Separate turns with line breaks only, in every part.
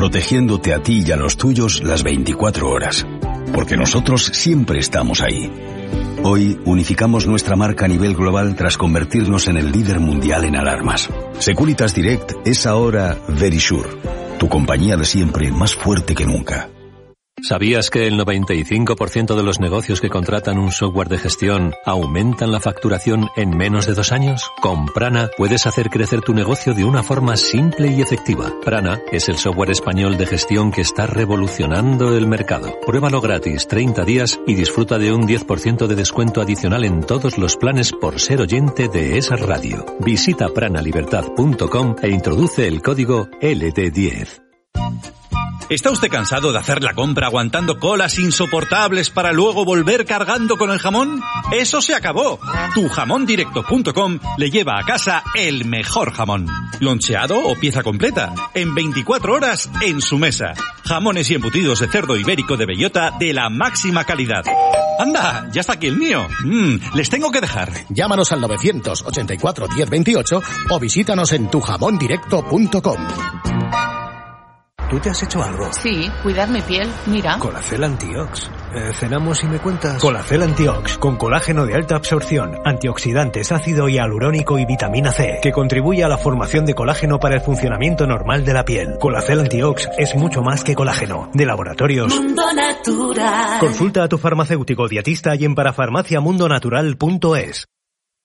protegiéndote a ti y a los tuyos las 24 horas. Porque nosotros siempre estamos ahí. Hoy unificamos nuestra marca a nivel global tras convertirnos en el líder mundial en alarmas. Securitas Direct es ahora Verisure, tu compañía de siempre más fuerte que nunca.
¿Sabías que el 95% de los negocios que contratan un software de gestión aumentan la facturación en menos de 2 años? Con Prana puedes hacer crecer tu negocio de una forma simple y efectiva. Prana es el software español de gestión que está revolucionando el mercado. Pruébalo gratis 30 días y disfruta de un 10% de descuento adicional en todos los planes por ser oyente de esa radio. Visita pranalibertad.com e introduce el código LT10.
¿Está usted cansado de hacer la compra aguantando colas insoportables para luego volver cargando con el jamón? ¡Eso se acabó! Tujamondirecto.com le lleva a casa el mejor jamón. Loncheado o pieza completa, en 24 horas en su mesa. Jamones y embutidos de cerdo ibérico de bellota de la máxima calidad. ¡Anda! ¡Ya está aquí el mío! Les tengo que dejar.
Llámanos al 984 1028 o visítanos en tujamondirecto.com.
¿Tú te has hecho algo?
Sí, cuidar mi piel, mira.
Colacel Antiox. Cenamos y me cuentas. Colacel Antiox, con colágeno de alta absorción, antioxidantes, ácido hialurónico y vitamina C, que contribuye a la formación de colágeno para el funcionamiento normal de la piel. Colacel Antiox es mucho más que colágeno. De Laboratorios
Mundo Natural.
Consulta a tu farmacéutico dietista y en parafarmaciamundonatural.es.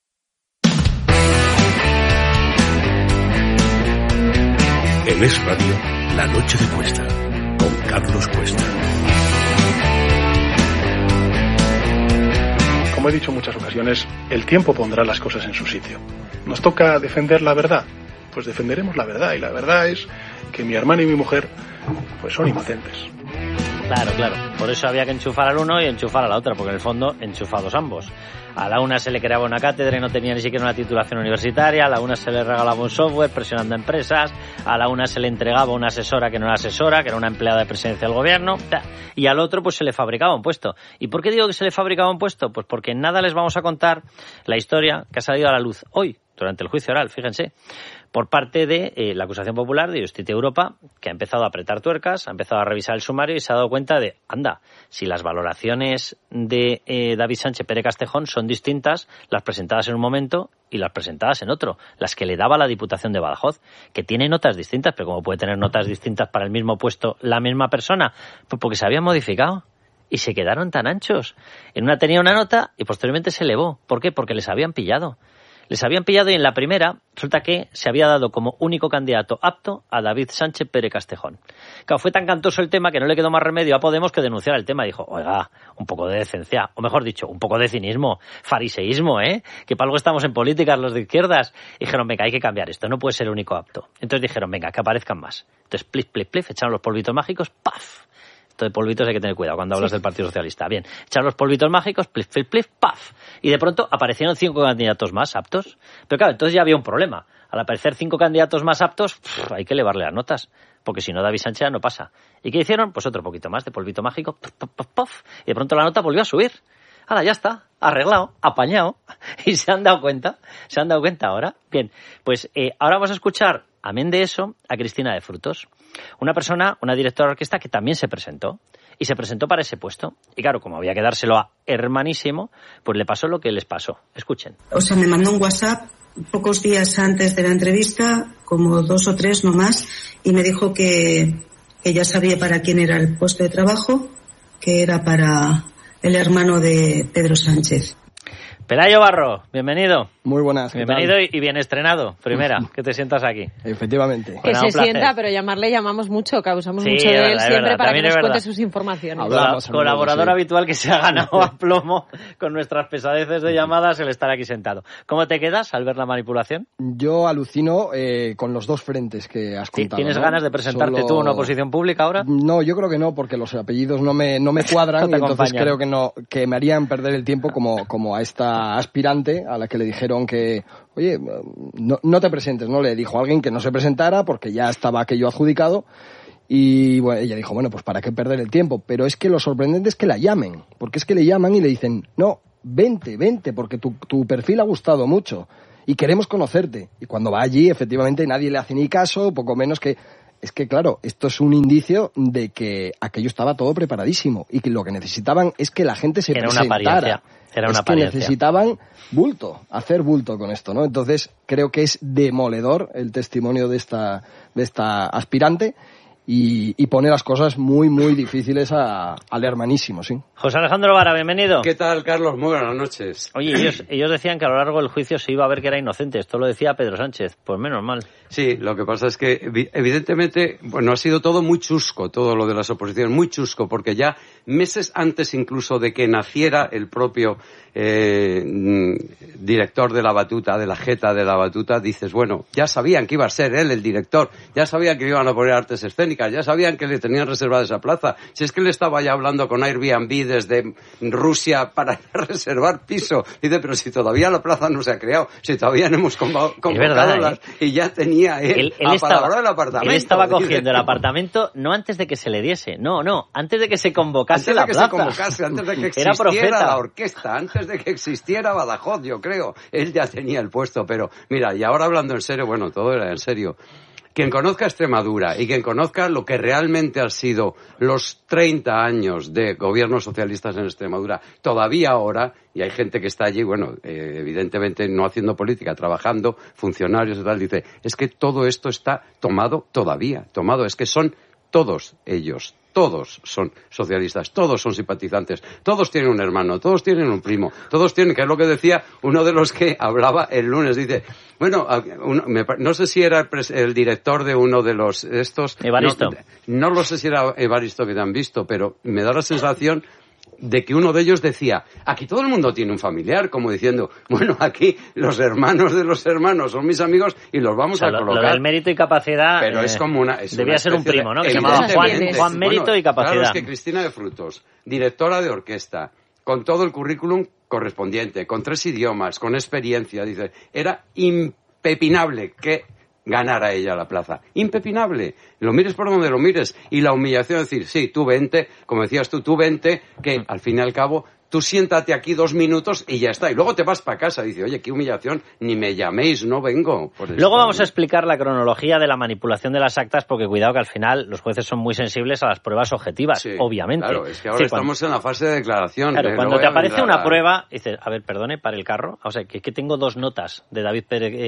En Es Radio, La Noche de Cuesta, con Carlos Cuesta.
Como he dicho en muchas ocasiones, el tiempo pondrá las cosas en su sitio. ¿Nos toca defender la verdad? Pues defenderemos la verdad, y la verdad es que mi hermano y mi mujer pues son inocentes.
Claro. Por eso había que enchufar al uno y enchufar a la otra, porque en el fondo enchufados ambos. A la una se le creaba una cátedra y no tenía ni siquiera una titulación universitaria, a la una se le regalaba un software presionando a empresas, a la una se le entregaba una asesora que no era asesora, que era una empleada de presidencia del gobierno, y al otro pues se le fabricaba un puesto. ¿Y por qué digo que se le fabricaba un puesto? Pues porque en nada les vamos a contar la historia que ha salido a la luz hoy, durante el juicio oral, fíjense, por parte de la acusación popular de Justicia Europa, que ha empezado a apretar tuercas, ha empezado a revisar el sumario y se ha dado cuenta de, anda, si las valoraciones de David Sánchez Pérez Castejón son distintas, las presentadas en un momento y las presentadas en otro, las que le daba la Diputación de Badajoz, que tiene notas distintas, pero ¿cómo puede tener notas distintas para el mismo puesto la misma persona? Pues porque se habían modificado y se quedaron tan anchos. En una tenía una nota y posteriormente se elevó. ¿Por qué? Porque les habían pillado. Les habían pillado y en la primera resulta que se había dado como único candidato apto a David Sánchez Pérez Castejón. Claro, fue tan cantoso el tema que no le quedó más remedio a Podemos que denunciar el tema. Dijo, oiga, un poco de decencia, o mejor dicho, un poco de cinismo, fariseísmo, que para algo estamos en políticas los de izquierdas. Y dijeron, venga, hay que cambiar esto, no puede ser el único apto. Entonces dijeron, venga, que aparezcan más. Entonces, plif, echaron los polvitos mágicos, ¡paf! Esto de polvitos hay que tener cuidado cuando hablas del Partido Socialista. Bien, echaron los polvitos mágicos, plif, paf. Y de pronto aparecieron 5 candidatos más aptos. Pero claro, entonces ya había un problema. Al aparecer 5 candidatos más aptos, hay que elevarle las notas. Porque si no, David Sánchez no pasa. ¿Y qué hicieron? Pues otro poquito más de polvito mágico, paf. Y de pronto la nota volvió a subir. Ahora ya está, arreglado, apañado. Y se han dado cuenta ahora. Bien, pues ahora vamos a escuchar, amén de eso, a Cristina de Frutos. Una persona, una directora de orquesta que también se presentó. Y se presentó para ese puesto. Y claro, como había que dárselo a hermanísimo, pues le pasó lo que les pasó. Escuchen.
O sea, me mandó un WhatsApp pocos días antes de la entrevista, como 2 o 3 no más, y me dijo que ya sabía para quién era el puesto de trabajo, que era para el hermano de Pedro Sánchez.
Pelayo Barro, bienvenido.
Muy buenas.
Bienvenido y bien estrenado. Primera, que te sientas aquí.
Efectivamente.
Que se sienta, pero llamarle llamamos mucho, que abusamos mucho de él siempre para que nos cuente sus informaciones.
Colaborador habitual que se ha ganado a plomo con nuestras pesadeces de llamadas el estar aquí sentado. ¿Cómo te quedas al ver la manipulación?
Yo alucino con los dos frentes que has contado.
¿Tienes ganas de presentarte tú en una oposición pública ahora?
No, yo creo que no, porque los apellidos no me cuadran y entonces creo que me harían perder el tiempo como a esta aspirante a la que le dijeron que, oye, no te presentes, ¿no? Le dijo a alguien que no se presentara porque ya estaba aquello adjudicado y bueno, ella dijo, bueno, pues para qué perder el tiempo. Pero es que lo sorprendente es que la llamen, porque es que le llaman y le dicen, no, vente, porque tu perfil ha gustado mucho y queremos conocerte. Y cuando va allí, efectivamente, nadie le hace ni caso, poco menos que es que claro, esto es un indicio de que aquello estaba todo preparadísimo y que lo que necesitaban es que la gente se presentara.
Era una apariencia.
Que necesitaban hacer bulto con esto, ¿no? Entonces creo que es demoledor el testimonio de esta aspirante y pone las cosas muy, muy difíciles al hermanísimo, sí.
José Alejandro Vara, bienvenido.
¿Qué tal, Carlos? Muy buenas noches.
Oye, ellos decían que a lo largo del juicio se iba a ver que era inocente. Esto lo decía Pedro Sánchez. Pues menos mal.
Sí, lo que pasa es que evidentemente, bueno, ha sido todo muy chusco, todo lo de las oposiciones, muy chusco, porque ya meses antes incluso de que naciera el propio director de la batuta, de la jeta de la batuta, dices, bueno, ya sabían que iba a ser él el director, ya sabían que iban a poner artes escénicas, ya sabían que le tenían reservada esa plaza. Si es que él estaba ya hablando con Airbnb desde Rusia para reservar piso. Dice, pero si todavía la plaza no se ha creado, si todavía no hemos convocado y ya tenía él apalabrado el apartamento.
Él estaba cogiendo el apartamento no antes de que se le diese, no, antes de que se convocase la plaza.
Antes de que existiera la orquesta, antes de que existiera Badajoz, yo creo. Él ya tenía el puesto, pero mira, y ahora hablando en serio, bueno, todo era en serio. Quien conozca Extremadura y quien conozca lo que realmente han sido los 30 años de gobiernos socialistas en Extremadura, todavía ahora, y hay gente que está allí, bueno, evidentemente no haciendo política, trabajando, funcionarios y tal, dice, es que todo esto está tomado, es que son todos ellos. Todos son socialistas, todos son simpatizantes, todos tienen un hermano, todos tienen un primo, todos tienen, que es lo que decía uno de los que hablaba el lunes, dice, bueno, no sé si era el director de uno de los estos...
Evaristo.
No lo sé si era Evaristo que te han visto, pero me da la sensación de que uno de ellos decía, aquí todo el mundo tiene un familiar, como diciendo, bueno, aquí los hermanos de los hermanos son mis amigos y los vamos a colocar.
Lo del mérito y capacidad,
pero es como
debía ser un primo, ¿no? Que se llamaba Juan Mérito y Capacidad.
Claro, es que Cristina de Frutos, directora de orquesta, con todo el currículum correspondiente, con 3 idiomas, con experiencia, dice, era impepinable que ganara ella la plaza. Impepinable. Lo mires por donde lo mires. Y la humillación de decir, sí, tú vente, como decías tú vente, que al fin y al cabo tú siéntate aquí 2 minutos y ya está. Y luego te vas para casa. Dice, oye, qué humillación, ni me llaméis, no vengo.
Luego vamos a explicar la cronología de la manipulación de las actas, porque cuidado que al final los jueces son muy sensibles a las pruebas objetivas, sí, obviamente.
Claro, es que ahora estamos en la fase de declaración.
Claro, cuando te aparece una prueba, dices, a ver, perdone, para el carro. O sea, que tengo 2 notas de David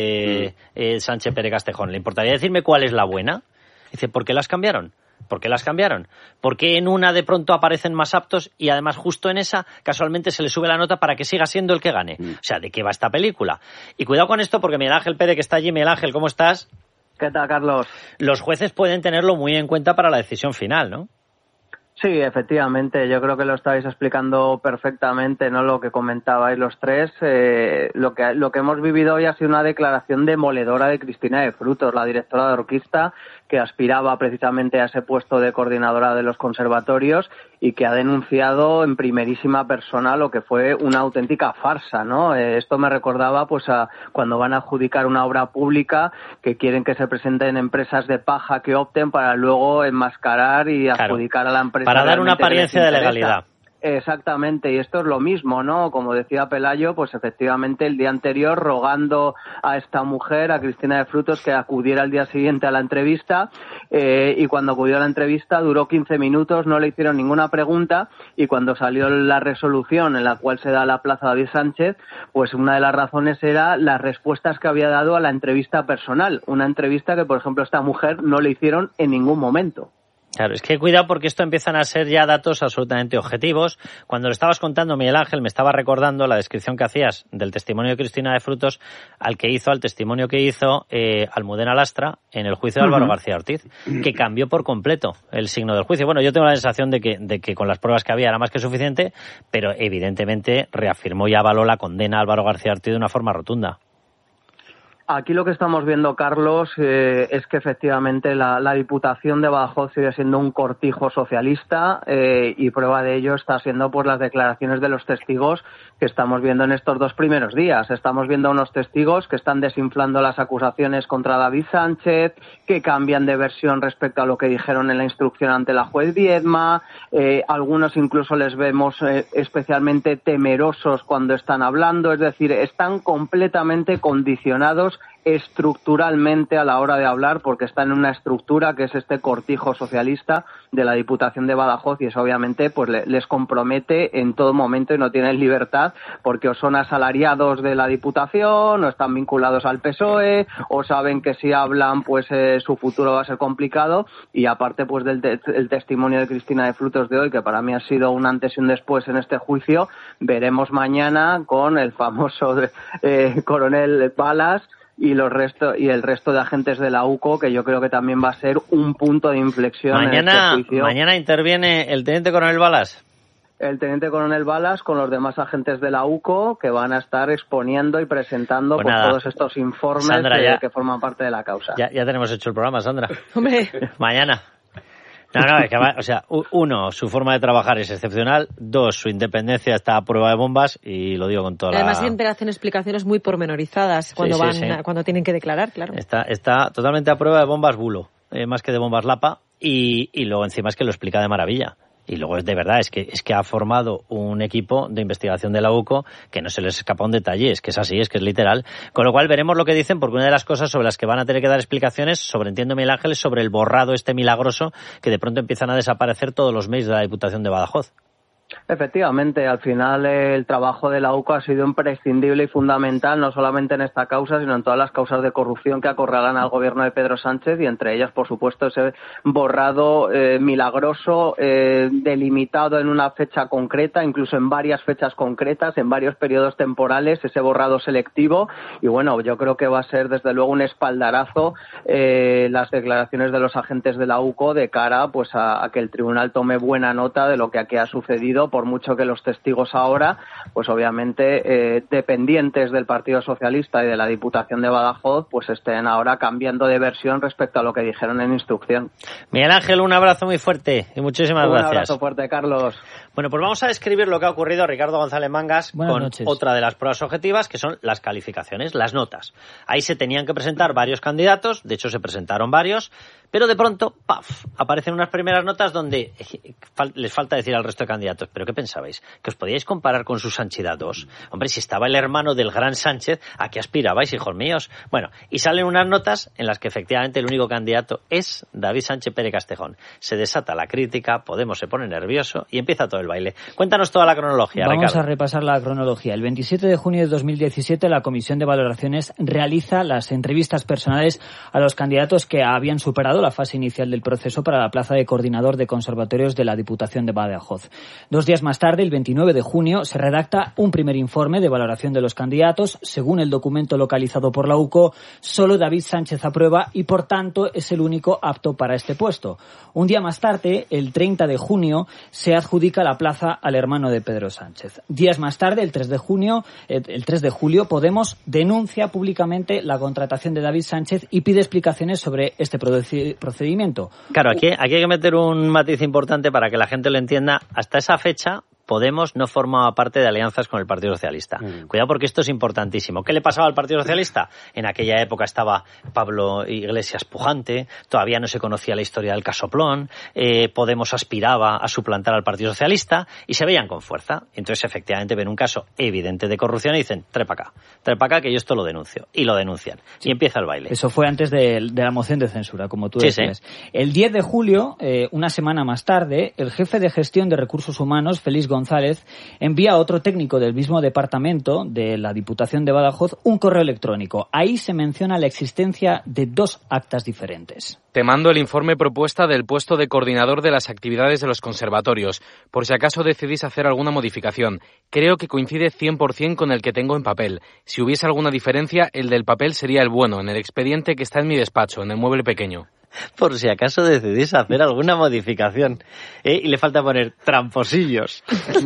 Sánchez Pérez Castejón. ¿Le importaría decirme cuál es la buena? Dice, ¿por qué las cambiaron? ¿Por qué las cambiaron? ¿Por qué en una de pronto aparecen más aptos y además justo en esa casualmente se le sube la nota para que siga siendo el que gane? O sea, ¿de qué va esta película? Y cuidado con esto porque Miguel Ángel Pérez, que está allí. Miguel Ángel, ¿cómo estás?
¿Qué tal, Carlos?
Los jueces pueden tenerlo muy en cuenta para la decisión final, ¿no?
Sí, efectivamente, yo creo que lo estáis explicando perfectamente, ¿no? Lo que comentabais los tres, lo que hemos vivido hoy ha sido una declaración demoledora de Cristina de Frutos, la directora de orquesta, que aspiraba precisamente a ese puesto de coordinadora de los conservatorios y que ha denunciado en primerísima persona lo que fue una auténtica farsa, ¿no? Esto me recordaba pues a cuando van a adjudicar una obra pública que quieren que se presenten empresas de paja que opten para luego enmascarar y adjudicar a la empresa.
Para dar una apariencia de legalidad.
Exactamente, y esto es lo mismo, ¿no? Como decía Pelayo, pues efectivamente el día anterior rogando a esta mujer, a Cristina de Frutos, que acudiera al día siguiente a la entrevista, y cuando acudió a la entrevista duró 15 minutos, no le hicieron ninguna pregunta, y cuando salió la resolución en la cual se da la plaza a David Sánchez, pues una de las razones era las respuestas que había dado a la entrevista personal, una entrevista que, por ejemplo, a esta mujer no le hicieron en ningún momento.
Claro, es que cuidado porque esto empiezan a ser ya datos absolutamente objetivos. Cuando lo estabas contando, Miguel Ángel, me estaba recordando la descripción que hacías del testimonio de Cristina de Frutos al testimonio que hizo Almudena Lastra en el juicio de Álvaro García Ortiz, que cambió por completo el signo del juicio. Bueno, yo tengo la sensación de que con las pruebas que había era más que suficiente, pero evidentemente reafirmó y avaló la condena a Álvaro García Ortiz de una forma rotunda.
Aquí lo que estamos viendo, Carlos, es que efectivamente la Diputación de Badajoz sigue siendo un cortijo socialista y prueba de ello está siendo pues las declaraciones de los testigos que estamos viendo en estos 2 primeros días. Estamos viendo unos testigos que están desinflando las acusaciones contra David Sánchez, que cambian de versión respecto a lo que dijeron en la instrucción ante la juez Viedma. Algunos incluso les vemos especialmente temerosos cuando están hablando, es decir, están completamente condicionados estructuralmente a la hora de hablar, porque está en una estructura que es este cortijo socialista de la Diputación de Badajoz, y eso obviamente pues les compromete en todo momento y no tienen libertad porque o son asalariados de la Diputación o están vinculados al PSOE o saben que si hablan pues su futuro va a ser complicado. Y aparte pues del testimonio de Cristina de Frutos de hoy, que para mí ha sido un antes y un después en este juicio, veremos mañana con el famoso coronel Balas y el resto de agentes de la UCO, que yo creo que también va a ser un punto de inflexión en este juicio.
Mañana interviene el teniente coronel Balas.
El teniente coronel Balas con los demás agentes de la UCO, que van a estar exponiendo y presentando pues todos estos informes, Sandra, que forman parte de la causa.
Ya tenemos hecho el programa, Sandra.
Hombre.
Mañana. No, es que o sea, uno, su forma de trabajar es excepcional. Dos, su independencia está a prueba de bombas, y lo digo con toda
Además, siempre hacen explicaciones muy pormenorizadas cuando cuando tienen que declarar, claro.
Está totalmente a prueba de bombas bulo, más que de bombas lapa, y luego encima es que lo explica de maravilla. Y luego es de verdad, es que ha formado un equipo de investigación de la UCO que no se les escapa un detalle, es que es así, es que es literal. Con lo cual veremos lo que dicen, porque una de las cosas sobre las que van a tener que dar explicaciones, entiendo Miguel Ángel, es sobre el borrado milagroso que de pronto empiezan a desaparecer todos los mails de la Diputación de Badajoz.
Efectivamente, al final el trabajo de la UCO ha sido imprescindible y fundamental, no solamente en esta causa, sino en todas las causas de corrupción que acorralan al gobierno de Pedro Sánchez, y entre ellas, por supuesto, ese borrado milagroso, delimitado en una fecha concreta, incluso en varias fechas concretas, en varios periodos temporales, ese borrado selectivo. Y bueno, yo creo que va a ser desde luego un espaldarazo las declaraciones de los agentes de la UCO de cara pues a que el tribunal tome buena nota de lo que aquí ha sucedido, por mucho que los testigos ahora, pues obviamente dependientes del Partido Socialista y de la Diputación de Badajoz, pues estén ahora cambiando de versión respecto a lo que dijeron en instrucción.
Miguel Ángel, un abrazo muy fuerte y muchísimas gracias.
Un abrazo fuerte, Carlos.
Bueno, pues vamos a describir lo que ha ocurrido a Ricardo González Mangas con otra de las pruebas objetivas, que son las calificaciones, las notas. Ahí se tenían que presentar varios candidatos, de hecho se presentaron varios, pero de pronto, ¡paf!, aparecen unas primeras notas donde les falta decir al resto de candidatos, ¿pero qué pensabais? ¿Que os podíais comparar con su Sanchidad 2? Hombre, si estaba el hermano del gran Sánchez, ¿a qué aspirabais, hijos míos? Bueno, y salen unas notas en las que efectivamente el único candidato es David Sánchez Pérez Castejón. Se desata la crítica, Podemos se pone nervioso y empieza todo el baile. Cuéntanos toda la cronología,
Vamos
Ricardo.
A repasar la cronología. El 27 de junio de 2017 la Comisión de Valoraciones realiza las entrevistas personales a los candidatos que habían superado la fase inicial del proceso para la plaza de coordinador de conservatorios de la Diputación de Badajoz. 2 días más tarde, el 29 de junio, se redacta un primer informe de valoración de los candidatos. Según el documento localizado por la UCO, solo David Sánchez aprueba y, por tanto, es el único apto para este puesto. Un día más tarde, el 30 de junio, se adjudica la plaza al hermano de Pedro Sánchez. Días más tarde, el 3 de julio, Podemos denuncia públicamente la contratación de David Sánchez y pide explicaciones sobre este procedimiento.
Claro, aquí hay que meter un matiz importante para que la gente lo entienda. Hasta esa fecha, Podemos no formaba parte de alianzas con el Partido Socialista. Cuidado, porque esto es importantísimo. ¿Qué le pasaba al Partido Socialista? En aquella época estaba Pablo Iglesias pujante, todavía no se conocía la historia del casoplón, Podemos aspiraba a suplantar al Partido Socialista y se veían con fuerza. Entonces, efectivamente, ven un caso evidente de corrupción y dicen, trae para acá, que yo esto lo denuncio. Y lo denuncian. Sí. Y empieza el baile.
Eso fue antes de la moción de censura, como tú decías. Sí. El 10 de julio, una semana más tarde, el jefe de gestión de recursos humanos, Félix González, envía a otro técnico del mismo departamento de la Diputación de Badajoz un correo electrónico. Ahí se menciona la existencia de 2 actas diferentes.
Te mando el informe propuesta del puesto de coordinador de las actividades de los conservatorios, por si acaso decidís hacer alguna modificación. Creo que coincide 100% con el que tengo en papel. Si hubiese alguna diferencia, el del papel sería el bueno, en el expediente que está en mi despacho, en el mueble pequeño.
Por si acaso decidís hacer alguna modificación. Y le falta poner tramposillos.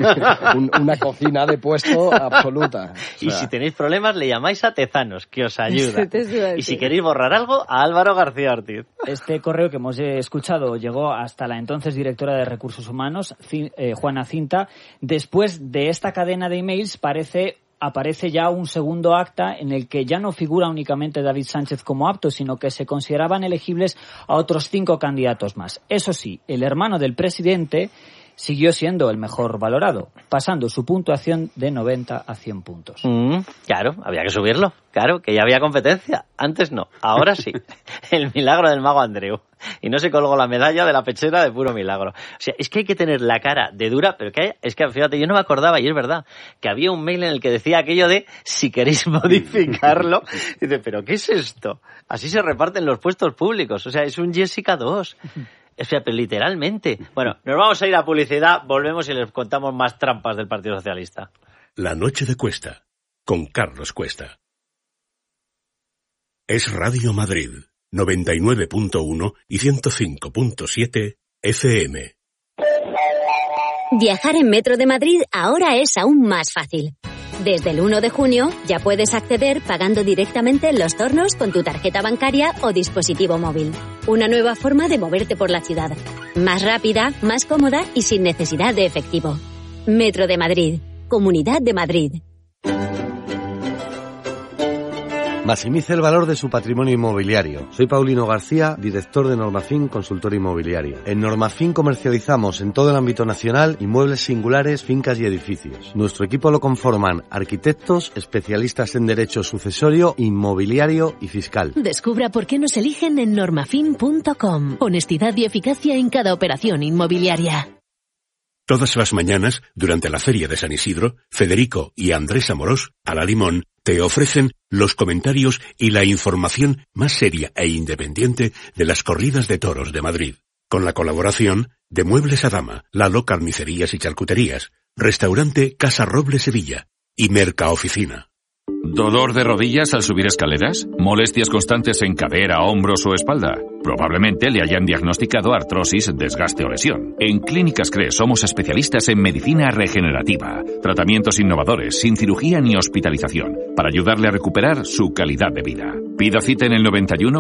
Una cocina de puesto absoluta. O sea.
Y si tenéis problemas, le llamáis a Tezanos, que os ayuda. Y si queréis borrar algo, a Álvaro García Ortiz.
Este correo que hemos escuchado llegó hasta la entonces directora de Recursos Humanos, Juana Cinta. Después de esta cadena de emails aparece ya un segundo acta en el que ya no figura únicamente David Sánchez como apto, sino que se consideraban elegibles a otros 5 candidatos más. Eso sí, el hermano del presidente siguió siendo el mejor valorado, pasando su puntuación de 90 a 100 puntos.
Claro, había que subirlo. Claro, que ya había competencia. Antes no, ahora sí. El milagro del mago Andreu. Y no se colgó la medalla de la pechera de puro milagro. O sea, es que hay que tener la cara de dura, pero es que fíjate, yo no me acordaba, y es verdad, que había un mail en el que decía aquello de si queréis modificarlo. Dice, ¿pero qué es esto? Así se reparten los puestos públicos. O sea, es un Jessica 2. O sea, pero literalmente. Bueno, nos vamos a ir a publicidad, volvemos y les contamos más trampas del Partido Socialista.
La noche de Cuesta, con Carlos Cuesta. Es Radio Madrid, 99.1 y 105.7 FM.
Viajar en Metro de Madrid ahora es aún más fácil. Desde el 1 de junio ya puedes acceder pagando directamente en los tornos con tu tarjeta bancaria o dispositivo móvil. Una nueva forma de moverte por la ciudad. Más rápida, más cómoda y sin necesidad de efectivo. Metro de Madrid. Comunidad de Madrid.
Maximice el valor de su patrimonio inmobiliario. Soy Paulino García, director de Normafin Consultor Inmobiliario. En Normafin comercializamos en todo el ámbito nacional inmuebles singulares, fincas y edificios. Nuestro equipo lo conforman arquitectos, especialistas en derecho sucesorio, inmobiliario y fiscal.
Descubra por qué nos eligen en normafin.com. Honestidad y eficacia en cada operación inmobiliaria.
Todas las mañanas, durante la Feria de San Isidro, Federico y Andrés Amorós, a la Limón, te ofrecen los comentarios y la información más seria e independiente de las corridas de toros de Madrid. Con la colaboración de Muebles a Dama, Lalo Carnicerías y Charcuterías, Restaurante Casa Roble Sevilla y Mercaoficina.
¿Dolor de rodillas al subir escaleras? ¿Molestias constantes en cadera, hombros o espalda? Probablemente le hayan diagnosticado artrosis, desgaste o lesión. En Clínicas CRES somos especialistas en medicina regenerativa, tratamientos innovadores, sin cirugía ni hospitalización, para ayudarle a recuperar su calidad de vida. Pida cita en el 91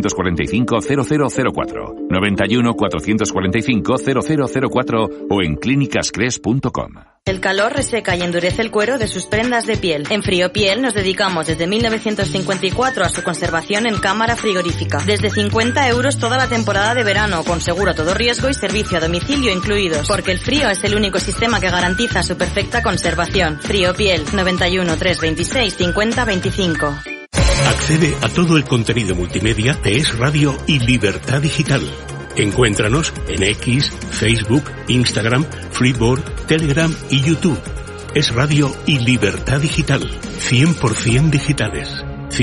445 0004, 91 445 0004 o en clínicascres.com.
El calor reseca y endurece el cuero de sus prendas de piel. En Friopiel nos dedicamos desde 1954 a su conservación en cámara frigorífica. Desde 50 euros toda la temporada de verano, con seguro a todo riesgo y servicio a domicilio incluidos. Porque el frío es el único sistema que garantiza su perfecta conservación. Friopiel, 91 326 50 25.
Accede a todo el contenido multimedia de Es Radio y Libertad Digital. Encuéntranos en X, Facebook, Instagram, Freeboard, Telegram y YouTube. Es Radio y Libertad Digital. 100% digitales.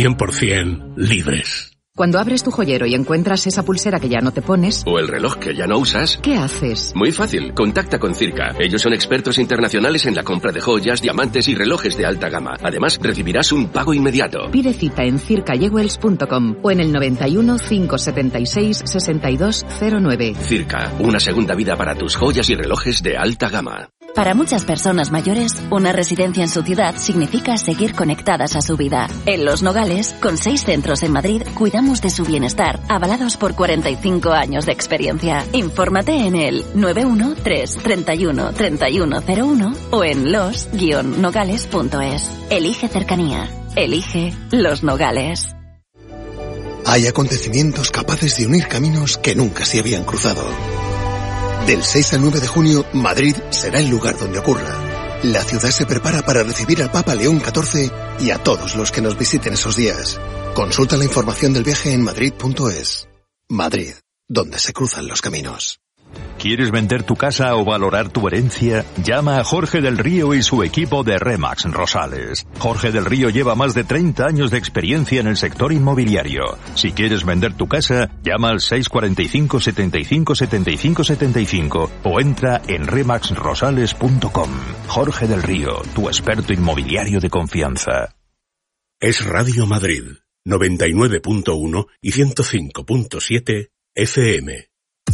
100% libres.
Cuando abres tu joyero y encuentras esa pulsera que ya no te pones...
o el reloj que ya no usas...
¿qué haces?
Muy fácil, contacta con Circa. Ellos son expertos internacionales en la compra de joyas, diamantes y relojes de alta gama. Además, recibirás un pago inmediato.
Pide cita en circajewels.com o en el 91 576 6209.
Circa, una segunda vida para tus joyas y relojes de alta gama.
Para muchas personas mayores, una residencia en su ciudad significa seguir conectadas a su vida. En Los Nogales, con 6 centros en Madrid, cuidamos de su bienestar, avalados por 45 años de experiencia. Infórmate en el 913 31 3101 o en los-nogales.es. Elige cercanía. Elige Los Nogales.
Hay acontecimientos capaces de unir caminos que nunca se habían cruzado. Del 6 al 9 de junio, Madrid será el lugar donde ocurra. La ciudad se prepara para recibir al Papa León XIV y a todos los que nos visiten esos días. Consulta la información del viaje en madrid.es. Madrid, donde se cruzan los caminos.
¿Quieres vender tu casa o valorar tu herencia? Llama a Jorge del Río y su equipo de Remax Rosales. Jorge del Río lleva más de 30 años de experiencia en el sector inmobiliario. Si quieres vender tu casa, llama al 645 75 75 75 o entra en remaxrosales.com. Jorge del Río, tu experto inmobiliario de confianza.
Es Radio Madrid, 99.1 y 105.7 FM.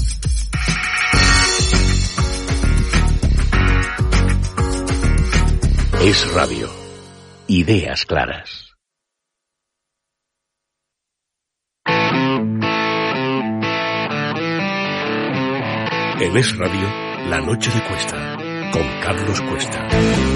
Es Radio. Ideas claras. En Es Radio, La Noche de Cuesta, con Carlos Cuesta.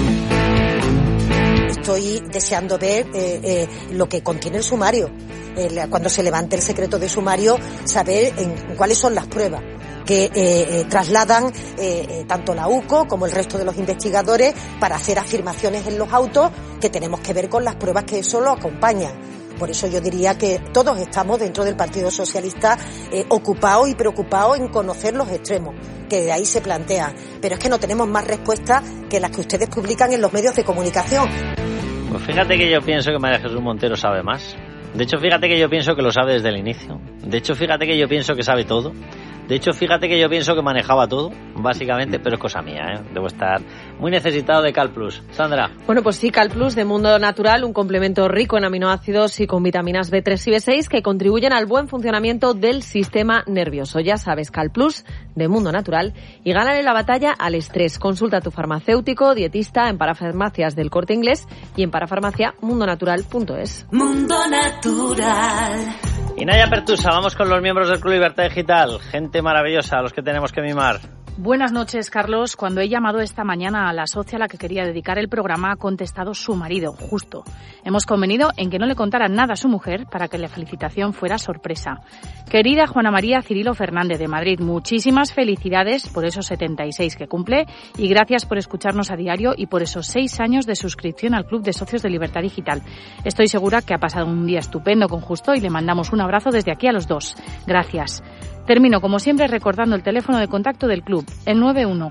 Estoy deseando ver lo que contiene el sumario. Cuando se levante el secreto de sumario, saber cuáles son las pruebas. que trasladan tanto la UCO como el resto de los investigadores para hacer afirmaciones en los autos que tenemos que ver con las pruebas que eso lo acompañan. Por eso yo diría que todos estamos dentro del Partido Socialista ocupados y preocupados en conocer los extremos que de ahí se plantean. Pero es que no tenemos más respuestas que las que ustedes publican en los medios de comunicación.
Pues fíjate que yo pienso que María Jesús Montero sabe más. De hecho, fíjate que yo pienso que lo sabe desde el inicio. De hecho, fíjate que yo pienso que sabe todo. De hecho, fíjate que yo pienso que manejaba todo, básicamente, pero es cosa mía, ¿eh? Debo estar muy necesitado de Cal Plus. Sandra.
Bueno, pues sí, Cal Plus de Mundo Natural, un complemento rico en aminoácidos y con vitaminas B3 y B6 que contribuyen al buen funcionamiento del sistema nervioso. Ya sabes, Cal Plus de Mundo Natural, y gánale la batalla al estrés. Consulta a tu farmacéutico, dietista en parafarmacias del Corte Inglés y en parafarmaciamundonatural.es.
Mundo Natural.
Y Naya Pertusa, vamos con los miembros del Club Libertad Digital. Gente maravillosa, a los que tenemos que mimar.
Buenas noches, Carlos. Cuando he llamado esta mañana a la socia a la que quería dedicar el programa, ha contestado su marido, Justo. Hemos convenido en que no le contara nada a su mujer para que la felicitación fuera sorpresa. Querida Juana María Cirilo Fernández de Madrid, muchísimas felicidades por esos 76 que cumple y gracias por escucharnos a diario y por esos 6 años de suscripción al Club de Socios de Libertad Digital. Estoy segura que ha pasado un día estupendo con Justo y le mandamos un abrazo desde aquí a los dos. Gracias. Termino, como siempre, recordando el teléfono de contacto del club, el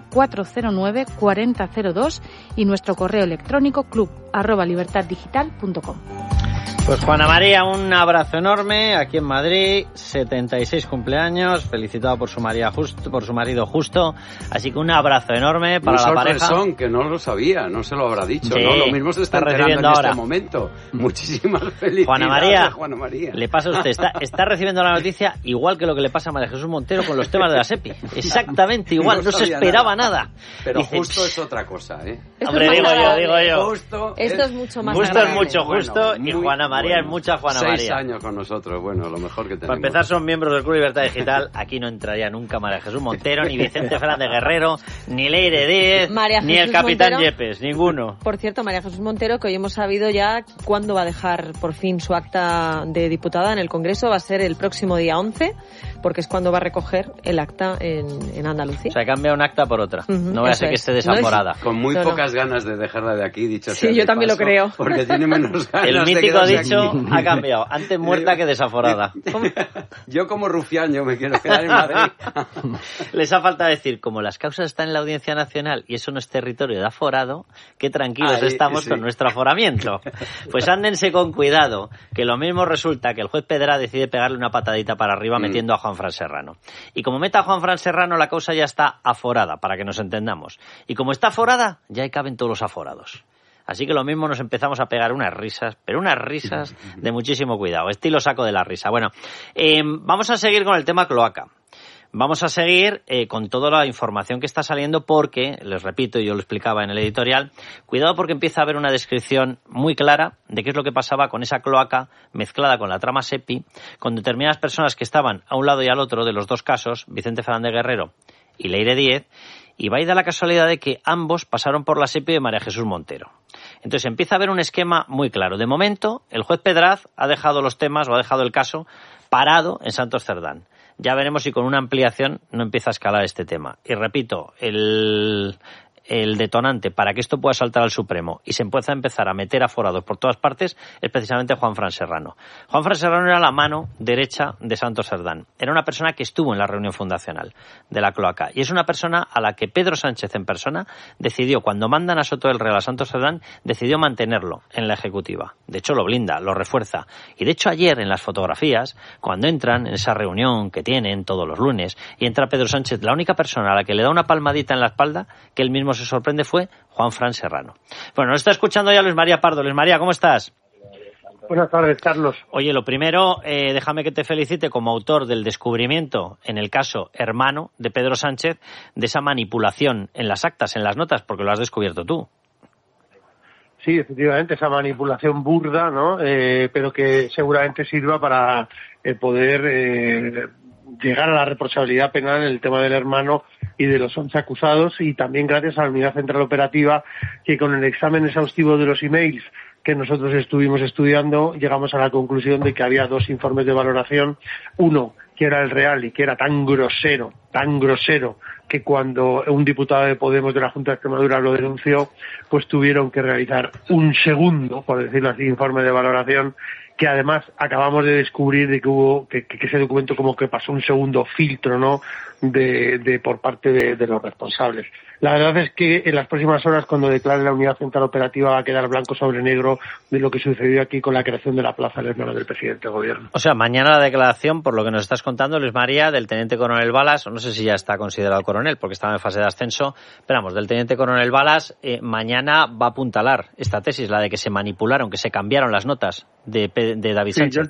91409-4002 y nuestro correo electrónico club@libertaddigital.com.
Pues Juana María, un abrazo enorme aquí en Madrid, 76 cumpleaños, felicitado por su marido Justo, así que un abrazo enorme para la pareja.
Que no lo sabía, no se lo habrá dicho,
sí,
¿no? Lo mismo se está enterando en
ahora.
Este momento. Muchísimas felicidades,
Juana María. Le pasa a usted, está recibiendo la noticia igual que lo que le pasa a María Jesús Montero con los temas de la SEPI. Exactamente igual, no se esperaba nada.
Pero
dice,
Justo es otra cosa, ¿eh?
Hombre, digo yo.
Justo
esto es mucho más
Justo
agradable.
Es mucho Justo y Juana María es mucha Juana María.
6 años con nosotros, bueno, lo mejor que tenemos.
Para empezar, son miembros del Club Libertad Digital. Aquí no entraría nunca María Jesús Montero, ni Vicente Fernández Guerrero, ni Leire Díez, ni el Capitán
Montero,
Yepes, ninguno.
Por cierto, María Jesús Montero, que hoy hemos sabido ya cuándo va a dejar por fin su acta de diputada en el Congreso, va a ser el próximo día 11, porque es cuando va a recoger el acta en Andalucía.
O sea, cambia un acta por otra. No voy a ser que esté desaforada.
Con muy pocas ganas de dejarla de aquí, dicho sea.
Sí, yo también lo creo.
Porque tiene menos ganas.
El mítico dicho ha cambiado. Antes muerta que desaforada.
Yo como rufián, yo me quiero quedar en Madrid.
Les ha faltado decir, como las causas están en la Audiencia Nacional y eso no es territorio de aforado, qué tranquilos estamos con nuestro aforamiento. Pues ándense con cuidado, que lo mismo resulta que el juez Pedra decide pegarle una patadita para arriba metiendo a Juanfran Serrano. Y como meta a Juanfran Serrano, la causa ya está aforada, para que nos entendamos. Y como está aforada, ya ahí caben todos los aforados. Así que lo mismo nos empezamos a pegar unas risas, pero unas risas de muchísimo cuidado, estilo saco de la risa. Bueno, vamos a seguir con el tema cloaca. Vamos a seguir con toda la información que está saliendo porque, les repito, yo lo explicaba en el editorial, cuidado porque empieza a haber una descripción muy clara de qué es lo que pasaba con esa cloaca mezclada con la trama SEPI, con determinadas personas que estaban a un lado y al otro de los dos casos, Vicente Fernández Guerrero y Leire Díez, y va a ir da la casualidad de que ambos pasaron por la SEPI de María Jesús Montero. Entonces empieza a haber un esquema muy claro. De momento, el juez Pedraz ha dejado los temas o ha dejado el caso parado en Santos Cerdán. Ya veremos si con una ampliación no empieza a escalar este tema. Y repito, el detonante para que esto pueda saltar al Supremo y se empieza a empezar a meter aforados por todas partes es precisamente Juanfran Serrano. Juanfran Serrano era la mano derecha de Santos Cerdán. Era una persona que estuvo en la reunión fundacional de la cloaca y es una persona a la que Pedro Sánchez en persona decidió, cuando mandan a Soto del Real a Santos Cerdán, decidió mantenerlo en la ejecutiva. De hecho lo blinda, lo refuerza. Y de hecho ayer en las fotografías, cuando entran en esa reunión que tienen todos los lunes y entra Pedro Sánchez, la única persona a la que le da una palmadita en la espalda, que él mismo se sorprende, fue Juanfran Serrano. Bueno, nos está escuchando ya Luis María Pardo. Luis María, ¿cómo estás?
Buenas tardes, Carlos.
Oye, lo primero, déjame que te felicite como autor del descubrimiento, en el caso hermano de Pedro Sánchez, de esa manipulación en las actas, en las notas, porque lo has descubierto tú.
Sí, efectivamente, esa manipulación burda, ¿no? Pero que seguramente sirva para poder llegar a la responsabilidad penal en el tema del hermano y de los 11 acusados, y también gracias a la Unidad Central Operativa, que con el examen exhaustivo de los emails que nosotros estuvimos estudiando, llegamos a la conclusión de que había 2 informes de valoración, uno que era el real y que era tan grosero, que cuando un diputado de Podemos de la Junta de Extremadura lo denunció, pues tuvieron que realizar un segundo, por decirlo así, informe de valoración, que además acabamos de descubrir de que hubo que ese documento como que pasó un segundo filtro, ¿no?, de por parte de los responsables. La verdad es que en las próximas horas, cuando declare la unidad central operativa, va a quedar blanco sobre negro de lo que sucedió aquí con la creación de la plaza del hermano del presidente del gobierno.
O sea, mañana la declaración, por lo que nos estás contando, Luis María, del teniente coronel Balas, no sé si ya está considerado coronel porque estaba en fase de ascenso, pero vamos, del teniente coronel Balas, mañana va a apuntalar esta tesis, la de que se manipularon, que se cambiaron las notas de David Sánchez.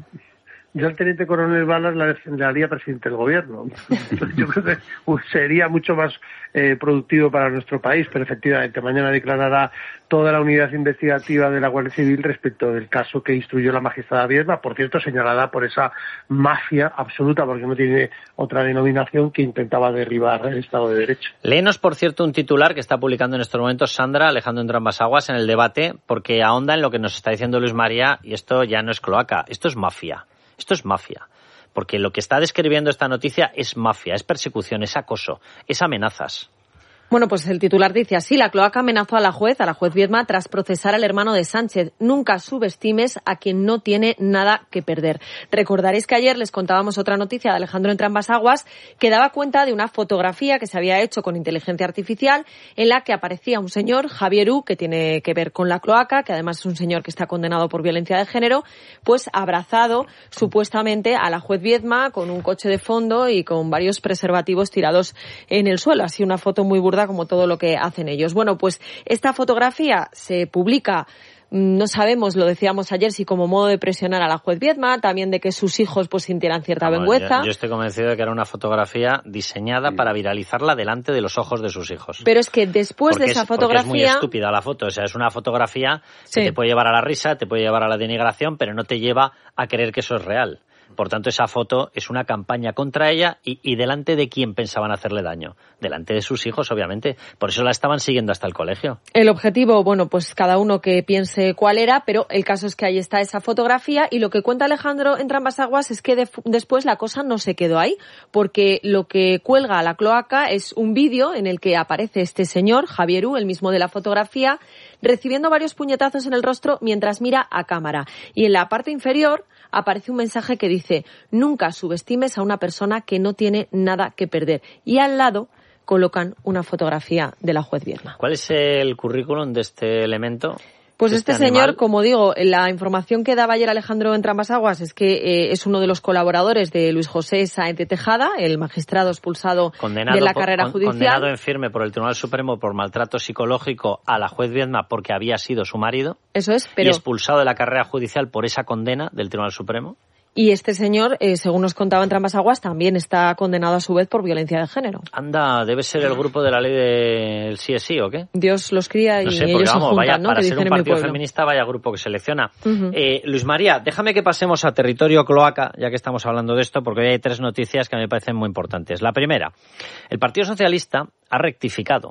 Yo al teniente coronel Balas le haría presidente del gobierno. Yo creo que sería mucho más productivo para nuestro país, pero efectivamente mañana declarará toda la unidad investigativa de la Guardia Civil respecto del caso que instruyó la magistrada Viedma, por cierto señalada por esa mafia absoluta, porque no tiene otra denominación, que intentaba derribar el Estado de Derecho.
Léenos, por cierto, un titular que está publicando en estos momentos Sandra Alejandro entre ambas aguas en El Debate, porque ahonda en lo que nos está diciendo Luis María, y esto ya no es cloaca, esto es mafia. Esto es mafia, porque lo que está describiendo esta noticia es mafia, es persecución, es acoso, es amenazas.
Bueno, pues el titular dice así: la cloaca amenazó a la juez Viedma, tras procesar al hermano de Sánchez. Nunca subestimes a quien no tiene nada que perder. Recordaréis que ayer les contábamos otra noticia de Alejandro entre ambas aguas, que daba cuenta de una fotografía que se había hecho con inteligencia artificial, en la que aparecía un señor, Javier U., que tiene que ver con la cloaca, que además es un señor que está condenado por violencia de género, pues abrazado supuestamente a la juez Viedma con un coche de fondo y con varios preservativos tirados en el suelo. Así una foto muy burda, como todo lo que hacen ellos. Bueno, pues esta fotografía se publica, no sabemos, lo decíamos ayer, si como modo de presionar a la juez Viedma, también de que sus hijos pues sintieran cierta vergüenza.
Yo estoy convencido de que era una fotografía diseñada para viralizarla delante de los ojos de sus hijos.
Pero es que después de esa fotografía...
Porque es muy estúpida la foto, o sea, es una fotografía que te puede llevar a la risa, te puede llevar a la denigración, pero no te lleva a creer que eso es real. Por tanto, esa foto es una campaña contra ella y delante de quién pensaban hacerle daño. Delante de sus hijos, obviamente. Por eso la estaban siguiendo hasta el colegio.
El objetivo, bueno, pues cada uno que piense cuál era, pero el caso es que ahí está esa fotografía, y lo que cuenta Alejandro entre ambas aguas es que después la cosa no se quedó ahí, porque lo que cuelga a la cloaca es un vídeo en el que aparece este señor, Javier U., el mismo de la fotografía, recibiendo varios puñetazos en el rostro mientras mira a cámara. Y en la parte inferior aparece un mensaje que dice: nunca subestimes a una persona que no tiene nada que perder. Y al lado colocan una fotografía de la juez Viedma.
¿Cuál es el currículum de este elemento?
Pues este señor, como digo, la información que daba ayer Alejandro entre ambas aguas es que es uno de los colaboradores de Luis José Sáenz de Tejada, el magistrado expulsado de la carrera judicial.
Condenado en firme por el Tribunal Supremo por maltrato psicológico a la juez Viedma porque había sido su marido.
Eso es, pero...
Y expulsado de la carrera judicial por esa condena del Tribunal Supremo.
Y este señor, según nos contaba entre ambas aguas, también está condenado a su vez por violencia de género.
Anda, debe ser el grupo de la ley del sí es sí, ¿o qué?
Dios los cría y no sé, porque, ellos se juntan, ¿no?
Para ser un partido feminista, vaya grupo que selecciona. Luis María, déjame que pasemos a territorio cloaca, ya que estamos hablando de esto, porque hoy hay tres noticias que me parecen muy importantes. La primera, el Partido Socialista ha rectificado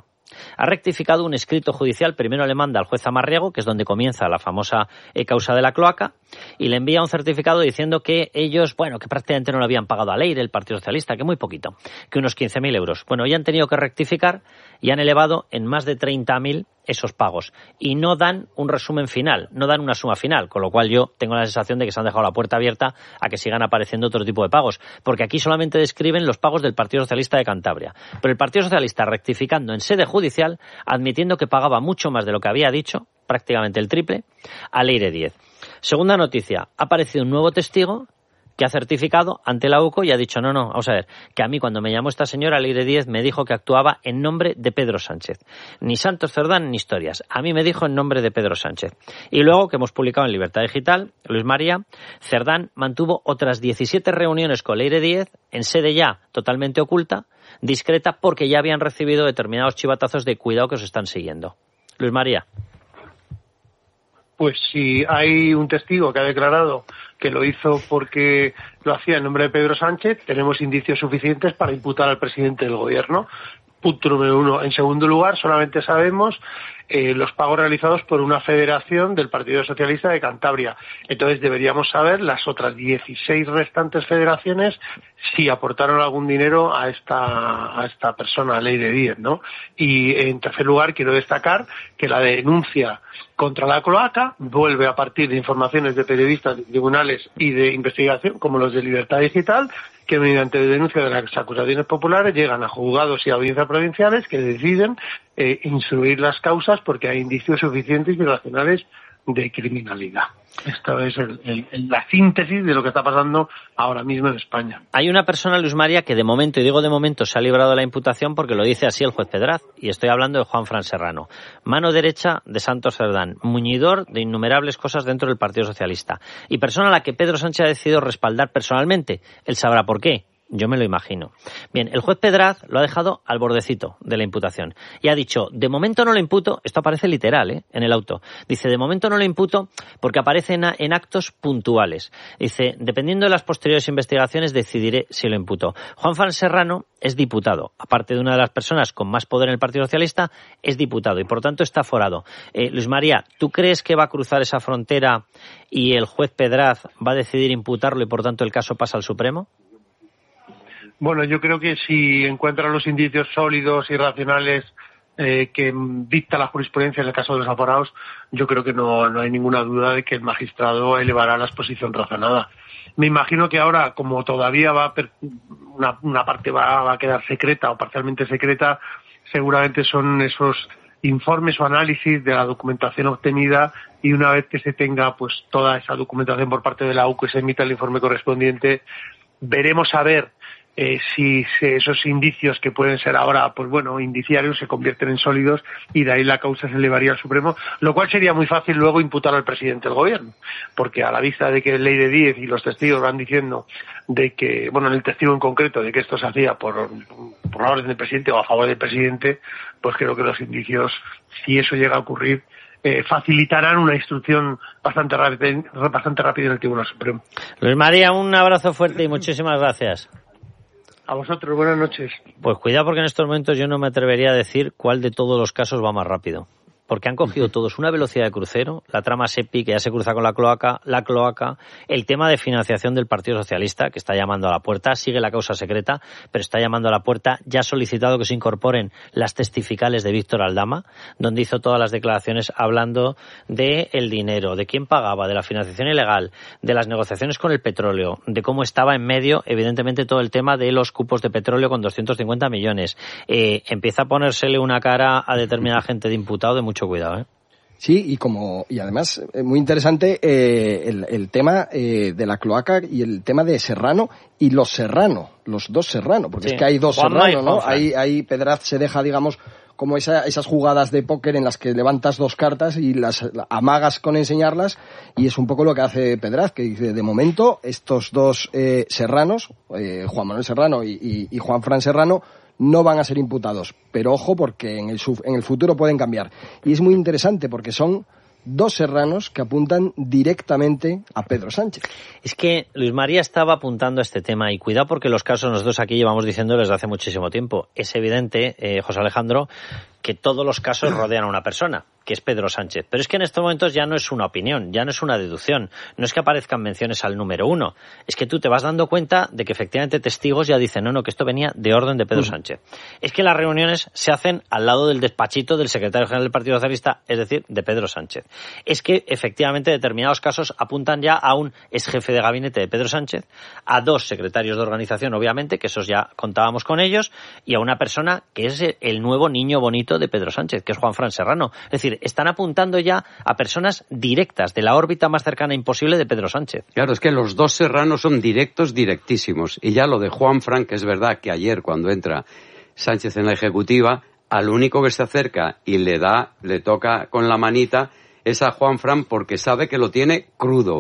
un escrito judicial. Primero le manda al juez Amarriego, que es donde comienza la famosa causa de la cloaca, y le envía un certificado diciendo que ellos, que prácticamente no lo habían pagado a Leire, el Partido Socialista, que muy poquito, que unos 15.000 euros. Bueno, ya han tenido que rectificar y han elevado en más de 30.000 esos pagos. Y no dan un resumen final, no dan una suma final, con lo cual yo tengo la sensación de que se han dejado la puerta abierta a que sigan apareciendo otro tipo de pagos, porque aquí solamente describen los pagos del Partido Socialista de Cantabria. Pero el Partido Socialista rectificando en sede judicial, admitiendo que pagaba mucho más de lo que había dicho, prácticamente el triple, a Leire Díez. Segunda noticia, ha aparecido un nuevo testigo que ha certificado ante la UCO y ha dicho, no, vamos a ver, que a mí cuando me llamó esta señora Leire Díez me dijo que actuaba en nombre de Pedro Sánchez. Ni Santos Cerdán ni historias. A mí me dijo en nombre de Pedro Sánchez. Y luego, que hemos publicado en Libertad Digital, Luis María, Cerdán mantuvo otras 17 reuniones con Leire Díez en sede ya totalmente oculta, discreta, porque ya habían recibido determinados chivatazos de cuidado que os están siguiendo. Luis María.
Pues si hay un testigo que ha declarado que lo hizo porque lo hacía en nombre de Pedro Sánchez, tenemos indicios suficientes para imputar al presidente del gobierno. Punto número 1. En segundo lugar, solamente sabemos los pagos realizados por una federación del Partido Socialista de Cantabria. Entonces deberíamos saber las otras 16 restantes federaciones si aportaron algún dinero a esta persona, a Leire Díez, ¿no? Y en tercer lugar, quiero destacar que la denuncia contra la cloaca vuelve a partir de informaciones de periodistas, de tribunales y de investigación, como los de Libertad Digital, que mediante denuncia de las acusaciones populares llegan a juzgados y audiencias provinciales que deciden instruir las causas porque hay indicios suficientes y racionales de criminalidad. Esta es la síntesis de lo que está pasando ahora mismo en España.
Hay una persona, Luis María, que de momento, y digo de momento, se ha librado de la imputación porque lo dice así el juez Pedraz, y estoy hablando de Juanfran Serrano, mano derecha de Santos Cerdán, muñidor de innumerables cosas dentro del Partido Socialista, y persona a la que Pedro Sánchez ha decidido respaldar personalmente. Él sabrá por qué. Yo me lo imagino. Bien, el juez Pedraz lo ha dejado al bordecito de la imputación y ha dicho, de momento no lo imputo, esto aparece literal, en el auto, dice, de momento no lo imputo porque aparece en actos puntuales. Dice, dependiendo de las posteriores investigaciones decidiré si lo imputo. Juanfran Serrano es diputado, aparte de una de las personas con más poder en el Partido Socialista, es diputado y por tanto está aforado. Luis María, ¿tú crees que va a cruzar esa frontera y el juez Pedraz va a decidir imputarlo y por tanto el caso pasa al Supremo?
Bueno, yo creo que si encuentran los indicios sólidos y racionales que dicta la jurisprudencia en el caso de los aforados, yo creo que no hay ninguna duda de que el magistrado elevará la exposición razonada. Me imagino que ahora, como todavía una parte va a quedar secreta o parcialmente secreta, seguramente son esos informes o análisis de la documentación obtenida y una vez que se tenga pues toda esa documentación por parte de la UCO y se emita el informe correspondiente, veremos a ver si esos indicios que pueden ser ahora, pues bueno, indiciarios se convierten en sólidos y de ahí la causa se elevaría al Supremo, lo cual sería muy fácil luego imputar al presidente del gobierno, porque a la vista de que Leire Díez y los testigos van diciendo de que, bueno, el testigo en concreto de que esto se hacía por la orden del presidente o a favor del presidente, pues creo que los indicios, si eso llega a ocurrir, facilitarán una instrucción bastante rápida en el Tribunal Supremo.
Luis María, un abrazo fuerte y muchísimas gracias.
A vosotros, buenas noches.
Pues cuidado porque en estos momentos yo no me atrevería a decir cuál de todos los casos va más rápido. Porque han cogido todos una velocidad de crucero, la trama SEPI, que ya se cruza con la cloaca, el tema de financiación del Partido Socialista, que está llamando a la puerta, sigue la causa secreta, pero está llamando a la puerta, ya ha solicitado que se incorporen las testificales de Víctor Aldama, donde hizo todas las declaraciones hablando de el dinero, de quién pagaba, de la financiación ilegal, de las negociaciones con el petróleo, de cómo estaba en medio, evidentemente, todo el tema de los cupos de petróleo con 250 millones. Empieza a ponérsele una cara a determinada gente de imputado de mucho cuidado,
Sí, y además muy interesante el tema de la cloaca y el tema de Serrano y los dos Serrano, porque sí, es que hay dos Serrano, ¿no? Ahí Pedraz se deja, digamos, como esas jugadas de póker en las que levantas dos cartas y las amagas con enseñarlas, y es un poco lo que hace Pedraz, que dice, de momento, estos dos Serranos, Juan Manuel Serrano y Juanfran Serrano, no van a ser imputados, pero ojo porque en el futuro pueden cambiar. Y es muy interesante porque son dos serranos que apuntan directamente a Pedro Sánchez.
Es que Luis María estaba apuntando a este tema y cuidado porque los casos nosotros aquí llevamos diciendo desde hace muchísimo tiempo. Es evidente, José Alejandro, que todos los casos rodean a una persona, que es Pedro Sánchez. Pero es que en estos momentos ya no es una opinión, ya no es una deducción, no es que aparezcan menciones al número uno, es que tú te vas dando cuenta de que efectivamente testigos ya dicen, no, que esto venía de orden de Pedro Sánchez. Es que las reuniones se hacen al lado del despachito del secretario general del Partido Socialista, es decir, de Pedro Sánchez. Es que efectivamente determinados casos apuntan ya a un exjefe de gabinete de Pedro Sánchez, a dos secretarios de organización, obviamente, que esos ya contábamos con ellos, y a una persona que es el nuevo niño bonito de Pedro Sánchez, que es Juanfran Serrano. Es decir, están apuntando ya a personas directas, de la órbita más cercana imposible de Pedro Sánchez.
Claro, es que los dos Serranos son directísimos. Y ya lo de Juanfran, que es verdad que ayer cuando entra Sánchez en la ejecutiva, al único que se acerca y le toca con la manita es a Juanfran porque sabe que lo tiene crudo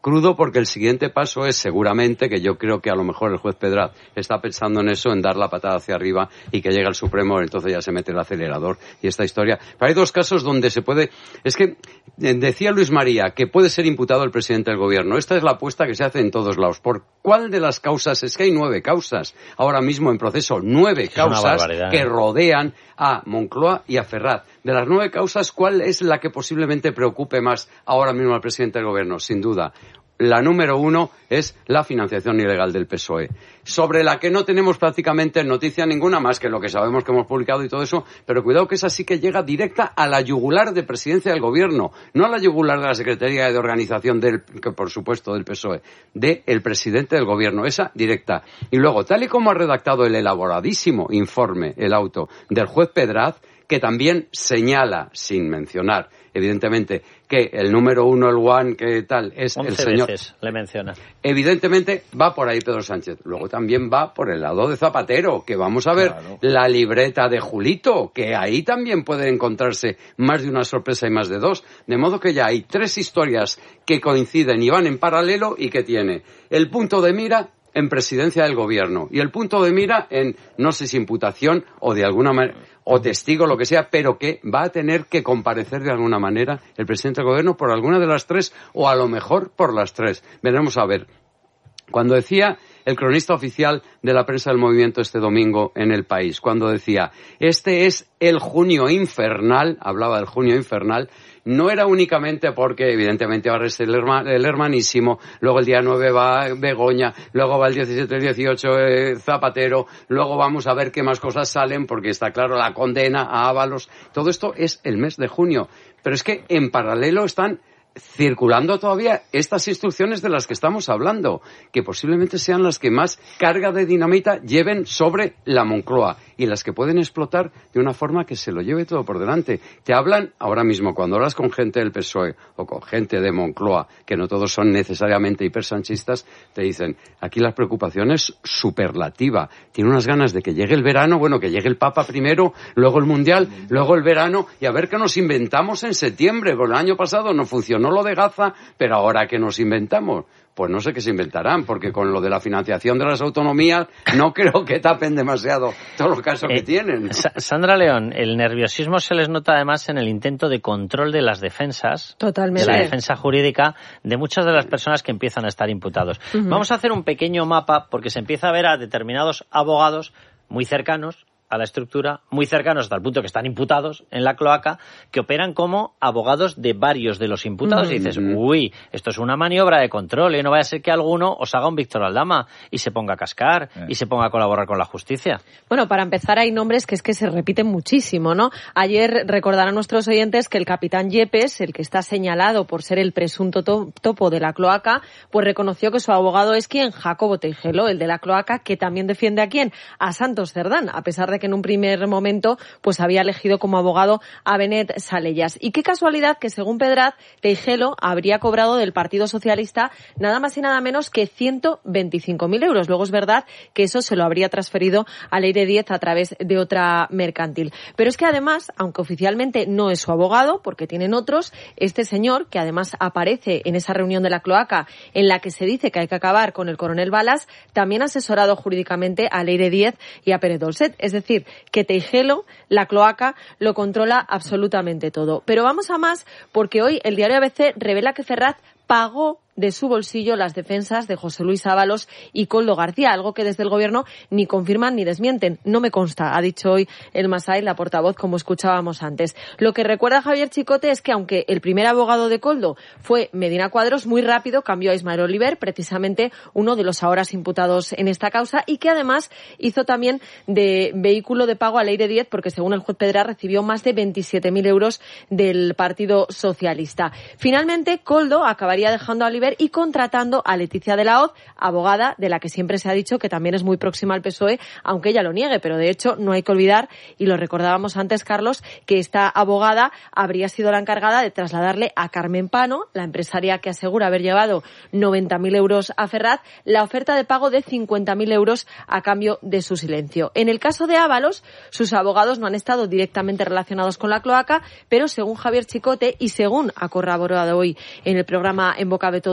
crudo porque el siguiente paso es seguramente, que yo creo que a lo mejor el juez Pedraz está pensando en eso, en dar la patada hacia arriba y que llegue al Supremo, entonces ya se mete el acelerador y esta historia. Pero hay dos casos donde se puede... Es que decía Luis María que puede ser imputado el presidente del gobierno. Esta es la apuesta que se hace en todos lados. ¿Por cuál de las causas? Es que hay 9 causas ahora mismo en proceso, 9 causas que rodean a Moncloa y a Ferraz. De las 9 causas, ¿cuál es la que posiblemente preocupe más ahora mismo al presidente del gobierno? Sin duda, la número 1 es la financiación ilegal del PSOE, sobre la que no tenemos prácticamente noticia ninguna más que lo que sabemos que hemos publicado y todo eso, pero cuidado que esa sí que llega directa a la yugular de presidencia del gobierno, no a la yugular de la Secretaría de Organización que por supuesto del PSOE, del presidente del gobierno, esa directa. Y luego, tal y como ha redactado el elaboradísimo informe, el auto del juez Pedraz, que también señala, sin mencionar, evidentemente, que el número 1, el one, que tal, es el señor...
11 veces le menciona.
Evidentemente va por ahí Pedro Sánchez. Luego también va por el lado de Zapatero, que vamos a ver la libreta de Julito, que ahí también puede encontrarse más de una sorpresa y más de 2. De modo que ya hay 3 historias que coinciden y van en paralelo y que tiene el punto de mira en presidencia del gobierno y el punto de mira en, no sé si imputación o de alguna manera, o testigo, lo que sea, pero que va a tener que comparecer de alguna manera el presidente del gobierno por alguna de las 3 o a lo mejor por las 3. Veremos a ver. Cuando decía el cronista oficial de la prensa del movimiento este domingo en El País, cuando decía, este es el junio infernal, hablaba del junio infernal, no era únicamente porque evidentemente ahora es el hermanísimo, luego el día 9 va Begoña, luego va el 17, el 18 Zapatero, luego vamos a ver qué más cosas salen, porque está claro la condena a Ábalos. Todo esto es el mes de junio. Pero es que en paralelo están circulando todavía estas instrucciones de las que estamos hablando, que posiblemente sean las que más carga de dinamita lleven sobre la Moncloa y las que pueden explotar de una forma que se lo lleve todo por delante. Te hablan ahora mismo, cuando hablas con gente del PSOE o con gente de Moncloa, que no todos son necesariamente hipersanchistas, te dicen, aquí la preocupación es superlativa. Tiene unas ganas de que llegue el verano, bueno, que llegue el Papa primero, luego el Mundial, luego el verano, y a ver qué nos inventamos en septiembre. Porque el año pasado no funcionó lo de Gaza, pero ahora ¿qué nos inventamos? Pues no sé qué se inventarán, porque con lo de la financiación de las autonomías no creo que tapen demasiado todos los casos que tienen.
Sandra León, el nerviosismo se les nota además en el intento de control de las defensas,
totalmente,
de la defensa jurídica de muchas de las personas que empiezan a estar imputados. Vamos a hacer un pequeño mapa, porque se empieza a ver a determinados abogados muy cercanos a la estructura, muy cercanos hasta el punto que están imputados en la cloaca, que operan como abogados de varios de los imputados. Y dices, uy, esto es una maniobra de control, y no vaya a ser que alguno os haga un Víctor Aldama y se ponga a cascar y se ponga a colaborar con la justicia.
Bueno, para empezar, hay nombres que se repiten muchísimo, ¿no? Ayer recordarán nuestros oyentes que el capitán Yepes, el que está señalado por ser el presunto topo de la cloaca, pues reconoció que su abogado es quien, Jacobo Teijelo, el de la cloaca, que también defiende a quién, a Santos Cerdán, a pesar de que en un primer momento pues había elegido como abogado a Benet Salellas. Y qué casualidad que, según Pedraz, Teijelo habría cobrado del Partido Socialista nada más y nada menos que 125.000 euros. Luego es verdad que eso se lo habría transferido a Leire Díez a través de otra mercantil. Pero es que además, aunque oficialmente no es su abogado, porque tienen otros, este señor, que además aparece en esa reunión de la cloaca en la que se dice que hay que acabar con el coronel Balas, también ha asesorado jurídicamente a Leire Díez y a Pérez Dolcet. Es decir, que Teijelo, la cloaca, lo controla absolutamente todo. Pero vamos a más, porque hoy el diario ABC revela que Ferraz pagó de su bolsillo las defensas de José Luis Ábalos y Koldo García, algo que desde el gobierno ni confirman ni desmienten. No me consta, ha dicho hoy el Masai, la portavoz, como escuchábamos antes. Lo que recuerda Javier Chicote es que aunque el primer abogado de Koldo fue Medina Cuadros, muy rápido cambió a Ismael Oliver, precisamente uno de los ahora imputados en esta causa, y que además hizo también de vehículo de pago a Leire Díez, porque según el juez Pedraz recibió más de 27.000 euros del Partido Socialista. Finalmente, Koldo acabaría dejando a Oliver y contratando a Leticia de la Hoz, abogada de la que siempre se ha dicho que también es muy próxima al PSOE, aunque ella lo niegue, pero de hecho no hay que olvidar, y lo recordábamos antes, Carlos, que esta abogada habría sido la encargada de trasladarle a Carmen Pano, la empresaria que asegura haber llevado 90.000 euros a Ferraz, la oferta de pago de 50.000 euros a cambio de su silencio. En el caso de Ábalos, sus abogados no han estado directamente relacionados con la cloaca, pero según Javier Chicote y según ha corroborado hoy en el programa En Boca de Todos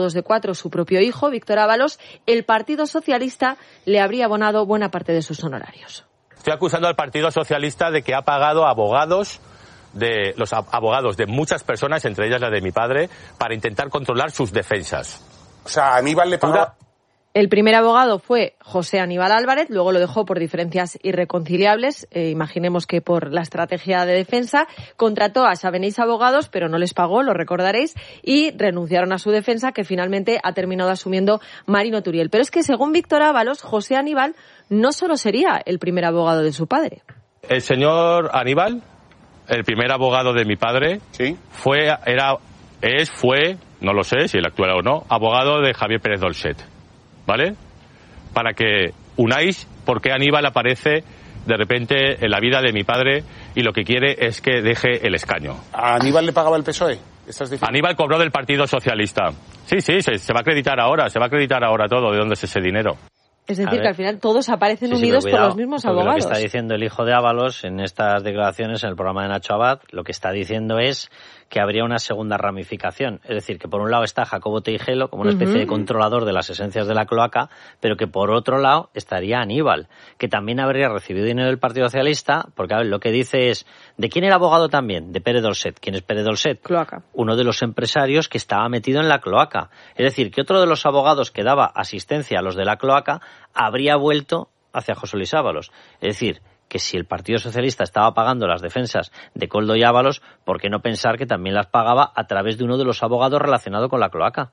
2 de 4 su propio hijo, Víctor Ábalos, el Partido Socialista le habría abonado buena parte de sus honorarios.
Estoy acusando al Partido Socialista de que ha pagado abogados de muchas personas, entre ellas la de mi padre, para intentar controlar sus defensas.
O sea, Aníbal le pagaba...
El primer abogado fue José Aníbal Álvarez, luego lo dejó por diferencias irreconciliables, imaginemos que por la estrategia de defensa. Contrató a Sabenís Abogados, pero no les pagó, lo recordaréis, y renunciaron a su defensa, que finalmente ha terminado asumiendo Marino Turiel. Pero es que, según Víctor Ábalos, José Aníbal no solo sería el primer abogado de su padre.
El señor Aníbal, el primer abogado de mi padre,
¿sí?
fue, no lo sé si él actuará o no, abogado de Javier Pérez Dolcet. ¿Vale? Para que unáis por qué Aníbal aparece de repente en la vida de mi padre y lo que quiere es que deje el escaño.
¿A Aníbal le pagaba el PSOE?
Aníbal cobró del Partido Socialista. Sí, se va a acreditar ahora todo, de dónde es ese dinero.
Es decir, que al final todos aparecen unidos por los mismos abogados.
Lo que está diciendo el hijo de Ábalos en estas declaraciones en el programa de Nacho Abad, lo que está diciendo es que habría una segunda ramificación. Es decir, que por un lado está Jacobo Teijelo como una especie de controlador de las esencias de la cloaca, pero que por otro lado estaría Aníbal, que también habría recibido dinero del Partido Socialista, porque a ver, lo que dice es, ¿de quién era abogado también? De Pérez Dolcet. ¿Quién es Pérez Dolcet?
Cloaca.
Uno de los empresarios que estaba metido en la cloaca. Es decir, que otro de los abogados que daba asistencia a los de la cloaca habría vuelto hacia José Luis Ábalos. Es decir, que si el Partido Socialista estaba pagando las defensas de Koldo y Ábalos, ¿por qué no pensar que también las pagaba a través de uno de los abogados relacionado con la cloaca?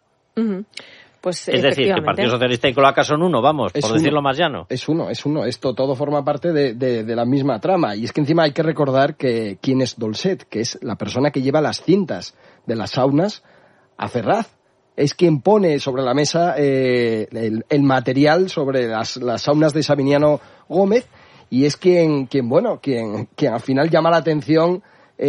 Pues,
es decir, que el Partido Socialista y cloaca son uno, vamos, por decirlo más llano.
Es uno. Esto todo forma parte de la misma trama. Y es que encima hay que recordar que quién es Dolcet, que es la persona que lleva las cintas de las saunas a Ferraz. Es quien pone sobre la mesa el material sobre las saunas de Sabiniano Gómez, y es quien al final llama la atención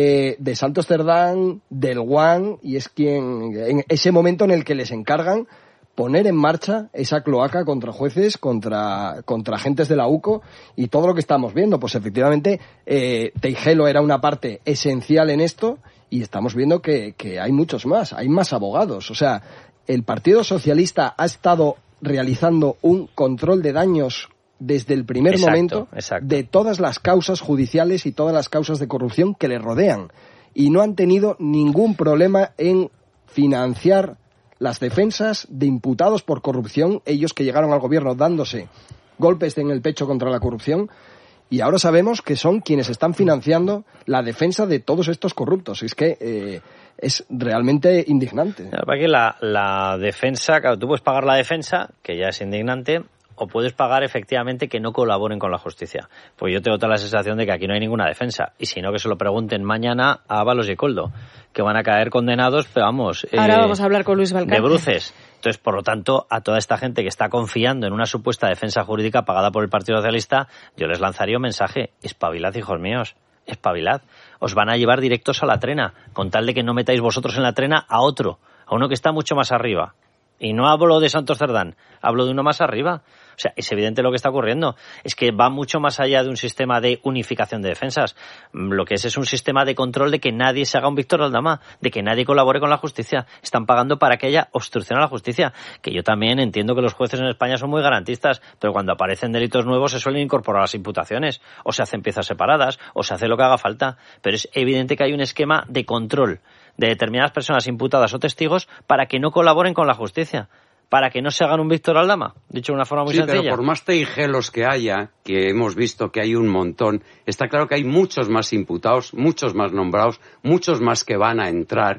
de Santos Cerdán, del Guan, y es quien, en ese momento en el que les encargan poner en marcha esa cloaca contra jueces, contra agentes de la UCO, y todo lo que estamos viendo. Pues efectivamente, Teijelo era una parte esencial en esto, y estamos viendo que hay muchos más, hay más abogados. O sea, el Partido Socialista ha estado realizando un control de daños desde el primer momento de todas las causas judiciales y todas las causas de corrupción que le rodean. Y no han tenido ningún problema en financiar las defensas de imputados por corrupción, ellos que llegaron al gobierno dándose golpes en el pecho contra la corrupción, y ahora sabemos que son quienes están financiando la defensa de todos estos corruptos. Es que es realmente indignante.
Para que la defensa, claro, tú puedes pagar la defensa, que ya es indignante, o puedes pagar efectivamente que no colaboren con la justicia. Pues yo tengo toda la sensación de que aquí no hay ninguna defensa. Y si no, que se lo pregunten mañana a Ábalos y Koldo, que van a caer condenados, pero vamos...
Ahora vamos a hablar con Luis Valcárcel.
De bruces. Entonces, por lo tanto, a toda esta gente que está confiando en una supuesta defensa jurídica pagada por el Partido Socialista, yo les lanzaría un mensaje: espabilad, hijos míos, espabilad. Os van a llevar directos a la trena, con tal de que no metáis vosotros en la trena a otro, a uno que está mucho más arriba. Y no hablo de Santos Cerdán, hablo de uno más arriba. O sea, es evidente lo que está ocurriendo. Es que va mucho más allá de un sistema de unificación de defensas. Lo que es un sistema de control de que nadie se haga un Víctor Aldama, de que nadie colabore con la justicia. Están pagando para que haya obstrucción a la justicia. Que yo también entiendo que los jueces en España son muy garantistas, pero cuando aparecen delitos nuevos se suelen incorporar las imputaciones, o se hacen piezas separadas, o se hace lo que haga falta. Pero es evidente que hay un esquema de control de determinadas personas imputadas o testigos para que no colaboren con la justicia, para que no se hagan un Víctor Aldama, dicho de una forma muy sencilla.
Sí, pero por más teijelos que haya, que hemos visto que hay un montón, está claro que hay muchos más imputados, muchos más nombrados, muchos más que van a entrar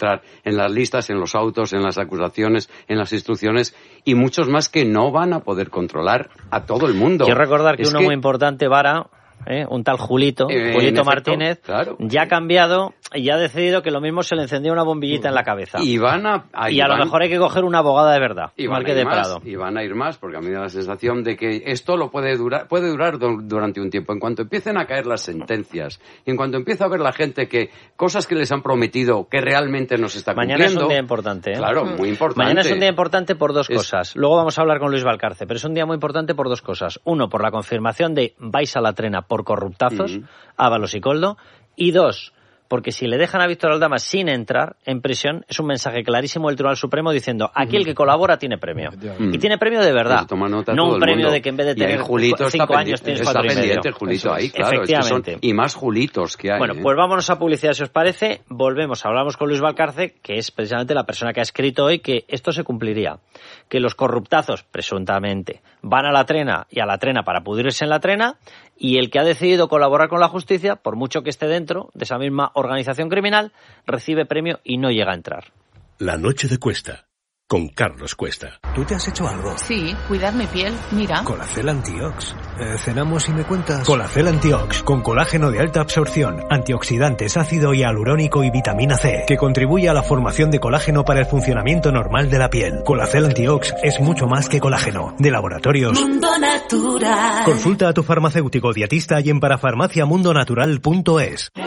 en las listas, en los autos, en las acusaciones, en las instrucciones, y muchos más que no van a poder controlar a todo el mundo.
Quiero recordar que muy importante, Vara, un tal Julito Martínez, claro, ya ha cambiado y ha decidido que lo mismo se le encendía una bombillita en la cabeza.
Y
a lo mejor hay que coger una abogada de verdad, Marque de Prado.
Y van a ir más, porque a mí me da la sensación de que esto puede durar durante un tiempo. En cuanto empiecen a caer las sentencias, y en cuanto empieza a ver la gente que cosas que les han prometido que realmente no se está cumpliendo.
Mañana es un día importante,
Claro, muy importante.
Mañana es un día importante por dos cosas. Luego vamos a hablar con Luis Valcárcel, pero es un día muy importante por dos cosas. Uno, por la confirmación de vais a la trena por corruptazos, Ábalos y Koldo. Y dos, porque si le dejan a Víctor Aldama sin entrar en prisión, es un mensaje clarísimo del Tribunal Supremo diciendo, aquí el que colabora tiene premio. Y tiene premio de verdad. No un premio de que en vez de tener 5 años tienes 4 y medio.
Está Julito ahí, claro.
Efectivamente.
Y más Julitos que hay.
Bueno, pues vámonos a publicidad, si os parece. Volvemos, hablamos con Luis Valcarce, que es precisamente la persona que ha escrito hoy que esto se cumpliría. Que los corruptazos, presuntamente, van a la trena y a la trena para pudrirse en la trena, y el que ha decidido colaborar con la justicia, por mucho que esté dentro de esa misma organización criminal, recibe premio y no llega a entrar.
La noche de Cuesta, con Carlos Cuesta.
¿Tú te has hecho algo?
Sí, cuidar mi piel, mira.
Colacel Antiox. Cenamos y me cuentas. Colacel Antiox, con colágeno de alta absorción, antioxidantes, ácido hialurónico y vitamina C, que contribuye a la formación de colágeno para el funcionamiento normal de la piel. Colacel Antiox es mucho más que colágeno. De Laboratorios
Mundo Natural.
Consulta a tu farmacéutico dietista y en parafarmaciamundonatural.es.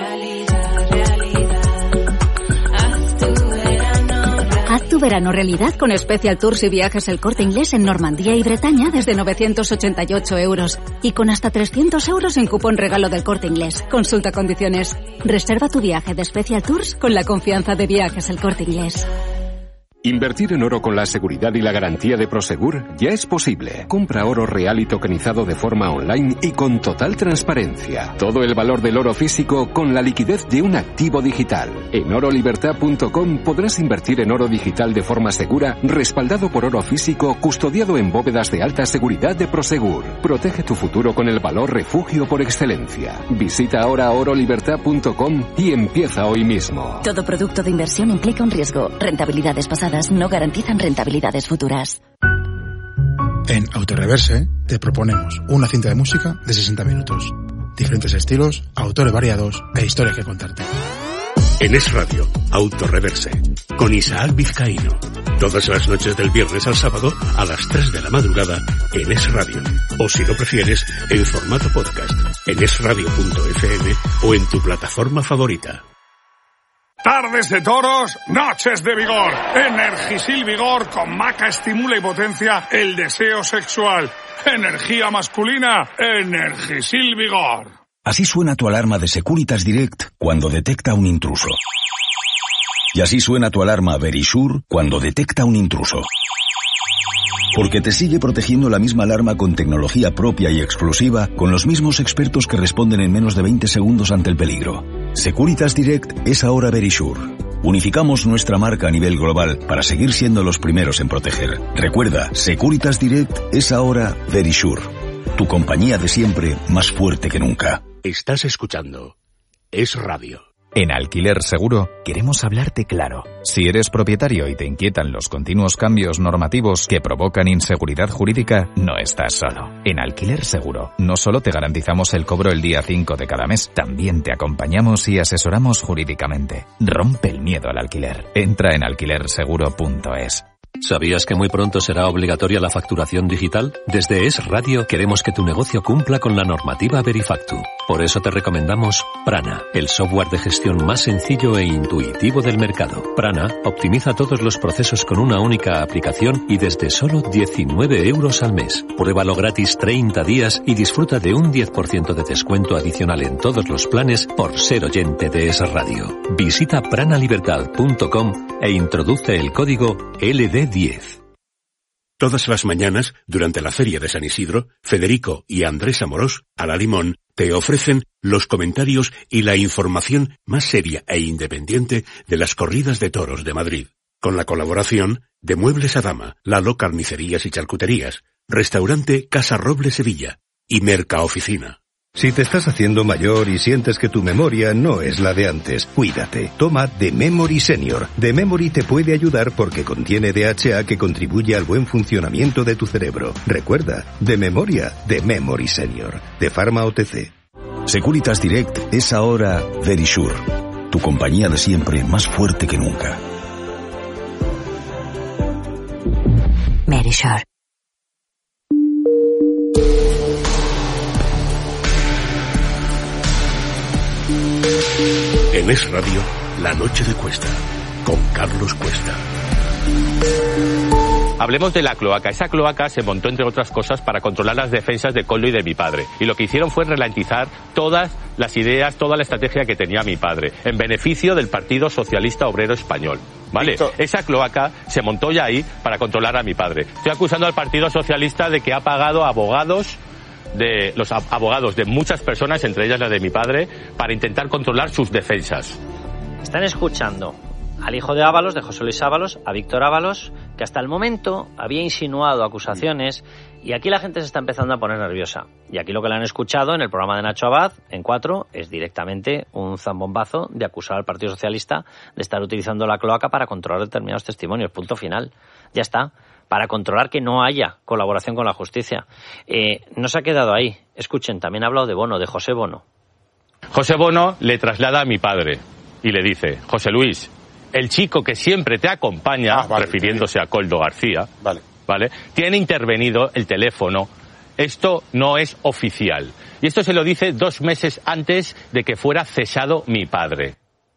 Haz tu verano realidad con Special Tours y Viajes El Corte Inglés en Normandía y Bretaña desde 988 euros. Y con hasta 300 euros en cupón regalo del Corte Inglés. Consulta condiciones. Reserva tu viaje de Special Tours con la confianza de Viajes El Corte Inglés.
Invertir en oro con la seguridad y la garantía de Prosegur ya es posible. Compra oro real y tokenizado de forma online y con total transparencia. Todo el valor del oro físico con la liquidez de un activo digital. En orolibertad.com podrás invertir en oro digital de forma segura, respaldado por oro físico, custodiado en bóvedas de alta seguridad de Prosegur. Protege tu futuro con el valor refugio por excelencia. Visita ahora orolibertad.com y empieza hoy mismo.
Todo producto de inversión implica un riesgo. Rentabilidades pasadas no garantizan rentabilidades futuras.
En Autoreverse te proponemos una cinta de música de 60 minutos. Diferentes estilos, autores variados e historias que contarte.
En Es Radio, Autoreverse, con Isaac Vizcaíno. Todas las noches del viernes al sábado a las 3 de la madrugada en Es Radio. O si lo prefieres, en formato podcast, en esradio.fm o en tu plataforma favorita.
Tardes de toros, noches de vigor. Energisil Vigor con maca estimula y potencia el deseo sexual. Energía masculina, Energisil Vigor.
Así suena tu alarma de Securitas Direct cuando detecta un intruso. Y así suena tu alarma Verisure cuando detecta un intruso. Porque te sigue protegiendo la misma alarma con tecnología propia y exclusiva, con los mismos expertos que responden en menos de 20 segundos ante el peligro. Securitas Direct es ahora Verisure. Unificamos nuestra marca a nivel global para seguir siendo los primeros en proteger. Recuerda, Securitas Direct es ahora Verisure. Tu compañía de siempre, más fuerte que nunca.
Estás escuchando Es Radio.
En Alquiler Seguro queremos hablarte claro. Si eres propietario y te inquietan los continuos cambios normativos que provocan inseguridad jurídica, no estás solo. En Alquiler Seguro no solo te garantizamos el cobro el día 5 de cada mes, también te acompañamos y asesoramos jurídicamente. Rompe el miedo al alquiler. Entra en alquilerseguro.es.
¿Sabías que muy pronto será obligatoria la facturación digital? Desde Es Radio queremos que tu negocio cumpla con la normativa Verifactu. Por eso te recomendamos Prana, el software de gestión más sencillo e intuitivo del mercado. Prana optimiza todos los procesos con una única aplicación y desde solo 19 euros al mes. Pruébalo gratis 30 días y disfruta de un 10% de descuento adicional en todos los planes por ser oyente de Es Radio. Visita pranalibertad.com e introduce el código LD10.
Todas las mañanas, durante la Feria de San Isidro, Federico y Andrés Amorós, a la Limón, te ofrecen los comentarios y la información más seria e independiente de las corridas de toros de Madrid. Con la colaboración de Muebles a Dama, Lalo Carnicerías y Charcuterías, Restaurante Casa Roble Sevilla y Mercaoficina.
Si te estás haciendo mayor y sientes que tu memoria no es la de antes, cuídate. Toma The Memory Senior. The Memory te puede ayudar porque contiene DHA que contribuye al buen funcionamiento de tu cerebro. Recuerda, de memoria, The Memory Senior. De Pharma OTC. Securitas Direct es ahora Verisure. Tu compañía de siempre, más fuerte que nunca.
Verisure.
En Es Radio, La Noche de Cuesta, con Carlos Cuesta.
hablemos de la cloaca. Esa cloaca se montó, entre otras cosas, para controlar las defensas de Koldo y de mi padre. Y lo que hicieron fue ralentizar todas las ideas, toda la estrategia que tenía mi padre, en beneficio del Partido Socialista Obrero Español. ¿Vale? Esa cloaca se montó ya ahí para controlar a mi padre. Estoy acusando al Partido Socialista de que ha pagado abogados de muchas personas, entre ellas la de mi padre, para intentar controlar sus defensas.
Están escuchando al hijo de Ábalos, de José Luis Ábalos, a Víctor Ábalos, que hasta el momento había insinuado acusaciones, y aquí la gente se está empezando a poner nerviosa. Y aquí lo que le han escuchado en el programa de Nacho Abad, en 4, es directamente un zambombazo de acusar al Partido Socialista de estar utilizando la cloaca para controlar determinados testimonios. Punto final. Ya está. Para controlar que no haya colaboración con la justicia. No se ha quedado ahí. Escuchen, también ha hablado de Bono, de José Bono.
José Bono le traslada a mi padre y le dice: José Luis, el chico que siempre te acompaña, refiriéndose a Koldo García, ¿vale? Tiene intervenido el teléfono. Esto no es oficial. Y esto se lo dice 2 meses antes de que fuera cesado mi padre.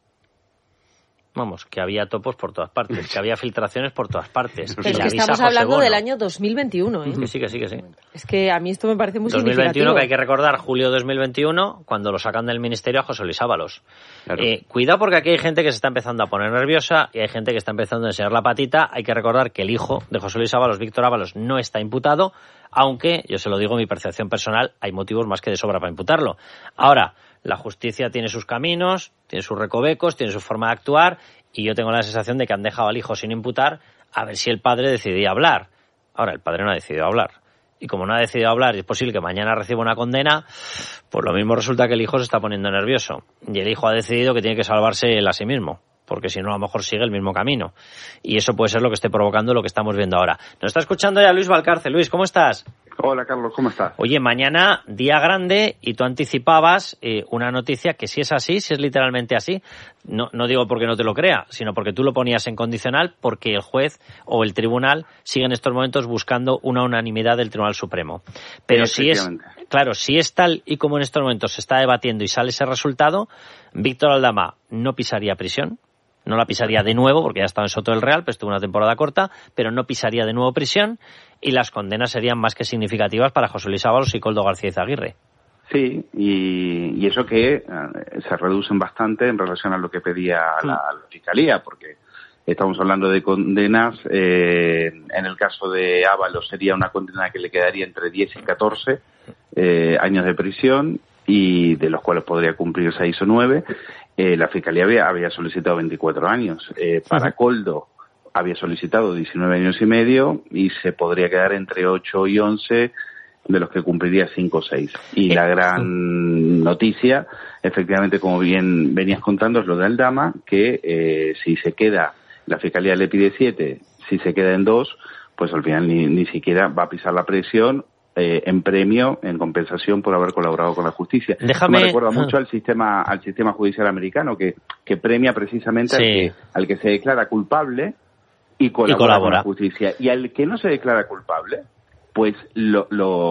Vamos, que había topos por todas partes, que había filtraciones por todas partes.
Pero es que estamos hablando del año 2021, ¿eh?
Que sí.
Es que a mí esto me parece muy
2021,
significativo.
Que hay que recordar, julio de 2021, cuando lo sacan del ministerio a José Luis Ábalos. Claro. Cuidado, porque aquí hay gente que se está empezando a poner nerviosa y hay gente que está empezando a enseñar la patita. Hay que recordar que el hijo de José Luis Ábalos, Víctor Ábalos, no está imputado, aunque, yo se lo digo, mi percepción personal, hay motivos más que de sobra para imputarlo. Ahora, la justicia tiene sus caminos, tiene sus recovecos, tiene su forma de actuar, y yo tengo la sensación de que han dejado al hijo sin imputar a ver si el padre decidía hablar. Ahora, el padre no ha decidido hablar. Y como no ha decidido hablar y es posible que mañana reciba una condena, pues lo mismo resulta que el hijo se está poniendo nervioso. Y el hijo ha decidido que tiene que salvarse él a sí mismo, porque si no a lo mejor sigue el mismo camino. Y eso puede ser lo que esté provocando lo que estamos viendo ahora. Nos está escuchando ya Luis Valcarce. Luis, ¿cómo estás?
Hola, Carlos, ¿cómo estás?
Oye, mañana día grande y tú anticipabas una noticia que si es así, si es literalmente así, no digo porque no te lo crea, sino porque tú lo ponías en condicional, porque el juez o el tribunal sigue en estos momentos buscando una unanimidad del Tribunal Supremo. Pero si es tal y como en estos momentos se está debatiendo y sale ese resultado, Víctor Aldama no pisaría prisión. No la pisaría de nuevo, porque ya estaba en Soto del Real, pero estuvo una temporada corta, pero no pisaría de nuevo prisión, y las condenas serían más que significativas para José Luis Ábalos y Koldo García Izaguirre.
Sí, y eso que se reducen bastante en relación a lo que pedía la Fiscalía, porque estamos hablando de condenas, en el caso de Ábalos sería una condena que le quedaría entre 10 y 14 años de prisión, y de los cuales podría cumplir 6 o 9. La Fiscalía había solicitado 24 años. Para Koldo había solicitado 19 años y medio y se podría quedar entre 8 y 11, de los que cumpliría 5 o 6. Y la gran noticia, efectivamente, como bien venías contando, es lo de Aldama, que si se queda, la Fiscalía le pide 7, si se queda en 2, pues al final ni siquiera va a pisar la presión, en premio, en compensación por haber colaborado con la justicia. Me recuerda mucho al sistema judicial americano, que premia precisamente al que se declara culpable y colabora con la justicia. Y al que no se declara culpable, pues lo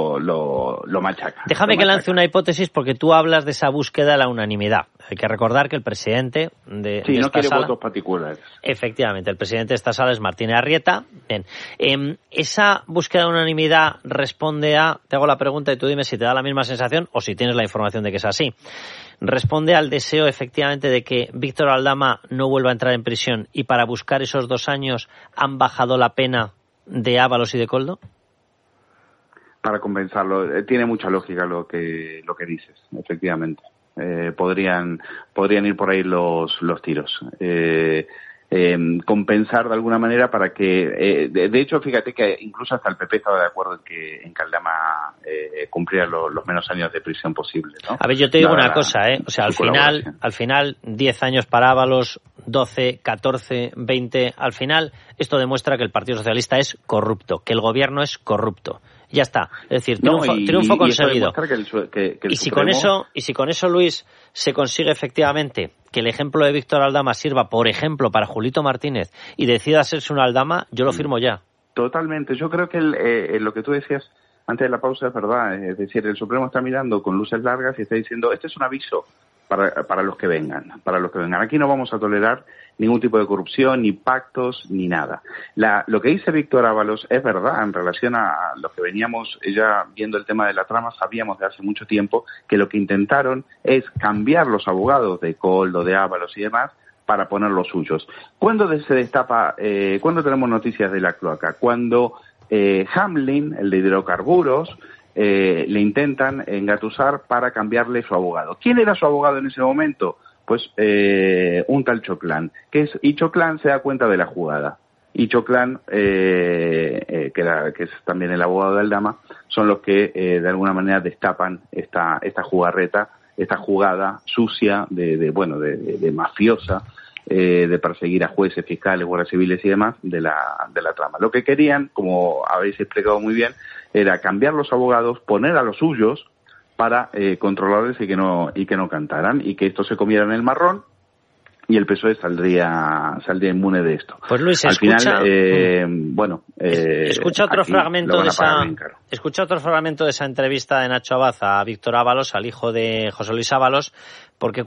machaca.
Déjame que lance una hipótesis, porque tú hablas de esa búsqueda de la unanimidad. Hay que recordar que el presidente de esta
no quiere
sala,
votos particulares.
Efectivamente, el presidente de esta sala es Martínez Arrieta. Bien. Esa búsqueda de unanimidad responde a... Te hago la pregunta y tú dime si te da la misma sensación o si tienes la información de que es así. ¿Responde al deseo, efectivamente, de que Víctor Aldama no vuelva a entrar en prisión y para buscar esos 2 años han bajado la pena de Ábalos y de Koldo?
Para compensarlo. Tiene mucha lógica lo que dices, efectivamente. Podrían ir por ahí los tiros. Compensar de alguna manera para que... de hecho, fíjate que incluso hasta el PP estaba de acuerdo en que Aldama cumpliera los menos años de prisión posible, ¿no?
A ver, yo te digo una cosa, O sea, al final 10 años para Ábalos, 12, 14, 20... Al final, esto demuestra que el Partido Socialista es corrupto, que el gobierno es corrupto. Ya está. Es decir, triunfo conseguido. Y si con eso, Luis, se consigue efectivamente que el ejemplo de Víctor Aldama sirva, por ejemplo, para Julito Martínez y decida hacerse un Aldama, yo lo firmo ya.
Totalmente. Yo creo que lo que tú decías antes de la pausa es verdad. Es decir, el Supremo está mirando con luces largas y está diciendo, este es un aviso para los que vengan. Aquí no vamos a tolerar ningún tipo de corrupción, ni pactos, ni nada. Lo que dice Víctor Ábalos es verdad en relación a lo que veníamos ya viendo el tema de la trama. Sabíamos de hace mucho tiempo que lo que intentaron es cambiar los abogados de Koldo, de Ábalos y demás para poner los suyos. ¿Cuándo se destapa, cuándo tenemos noticias de la cloaca? Cuando Hamlin, el de hidrocarburos, le intentan engatusar para cambiarle su abogado. ¿Quién era su abogado en ese momento? Pues un tal Choclán, y Choclán se da cuenta de la jugada. Y Choclán, que es también el abogado de Aldama, son los que de alguna manera destapan esta jugarreta, esta jugada sucia de mafiosa, de perseguir a jueces, fiscales, guardias civiles y demás de la trama. Lo que querían, como habéis explicado muy bien, era cambiar los abogados, poner a los suyos para controlarles y que no cantaran, y que estos se comieran el marrón, y el PSOE saldría inmune de esto.
Pues Luis,
al
escucha,
final,
escucha otro fragmento de esa entrevista de Nacho Abad a Víctor Ábalos, al hijo de José Luis Ábalos, porque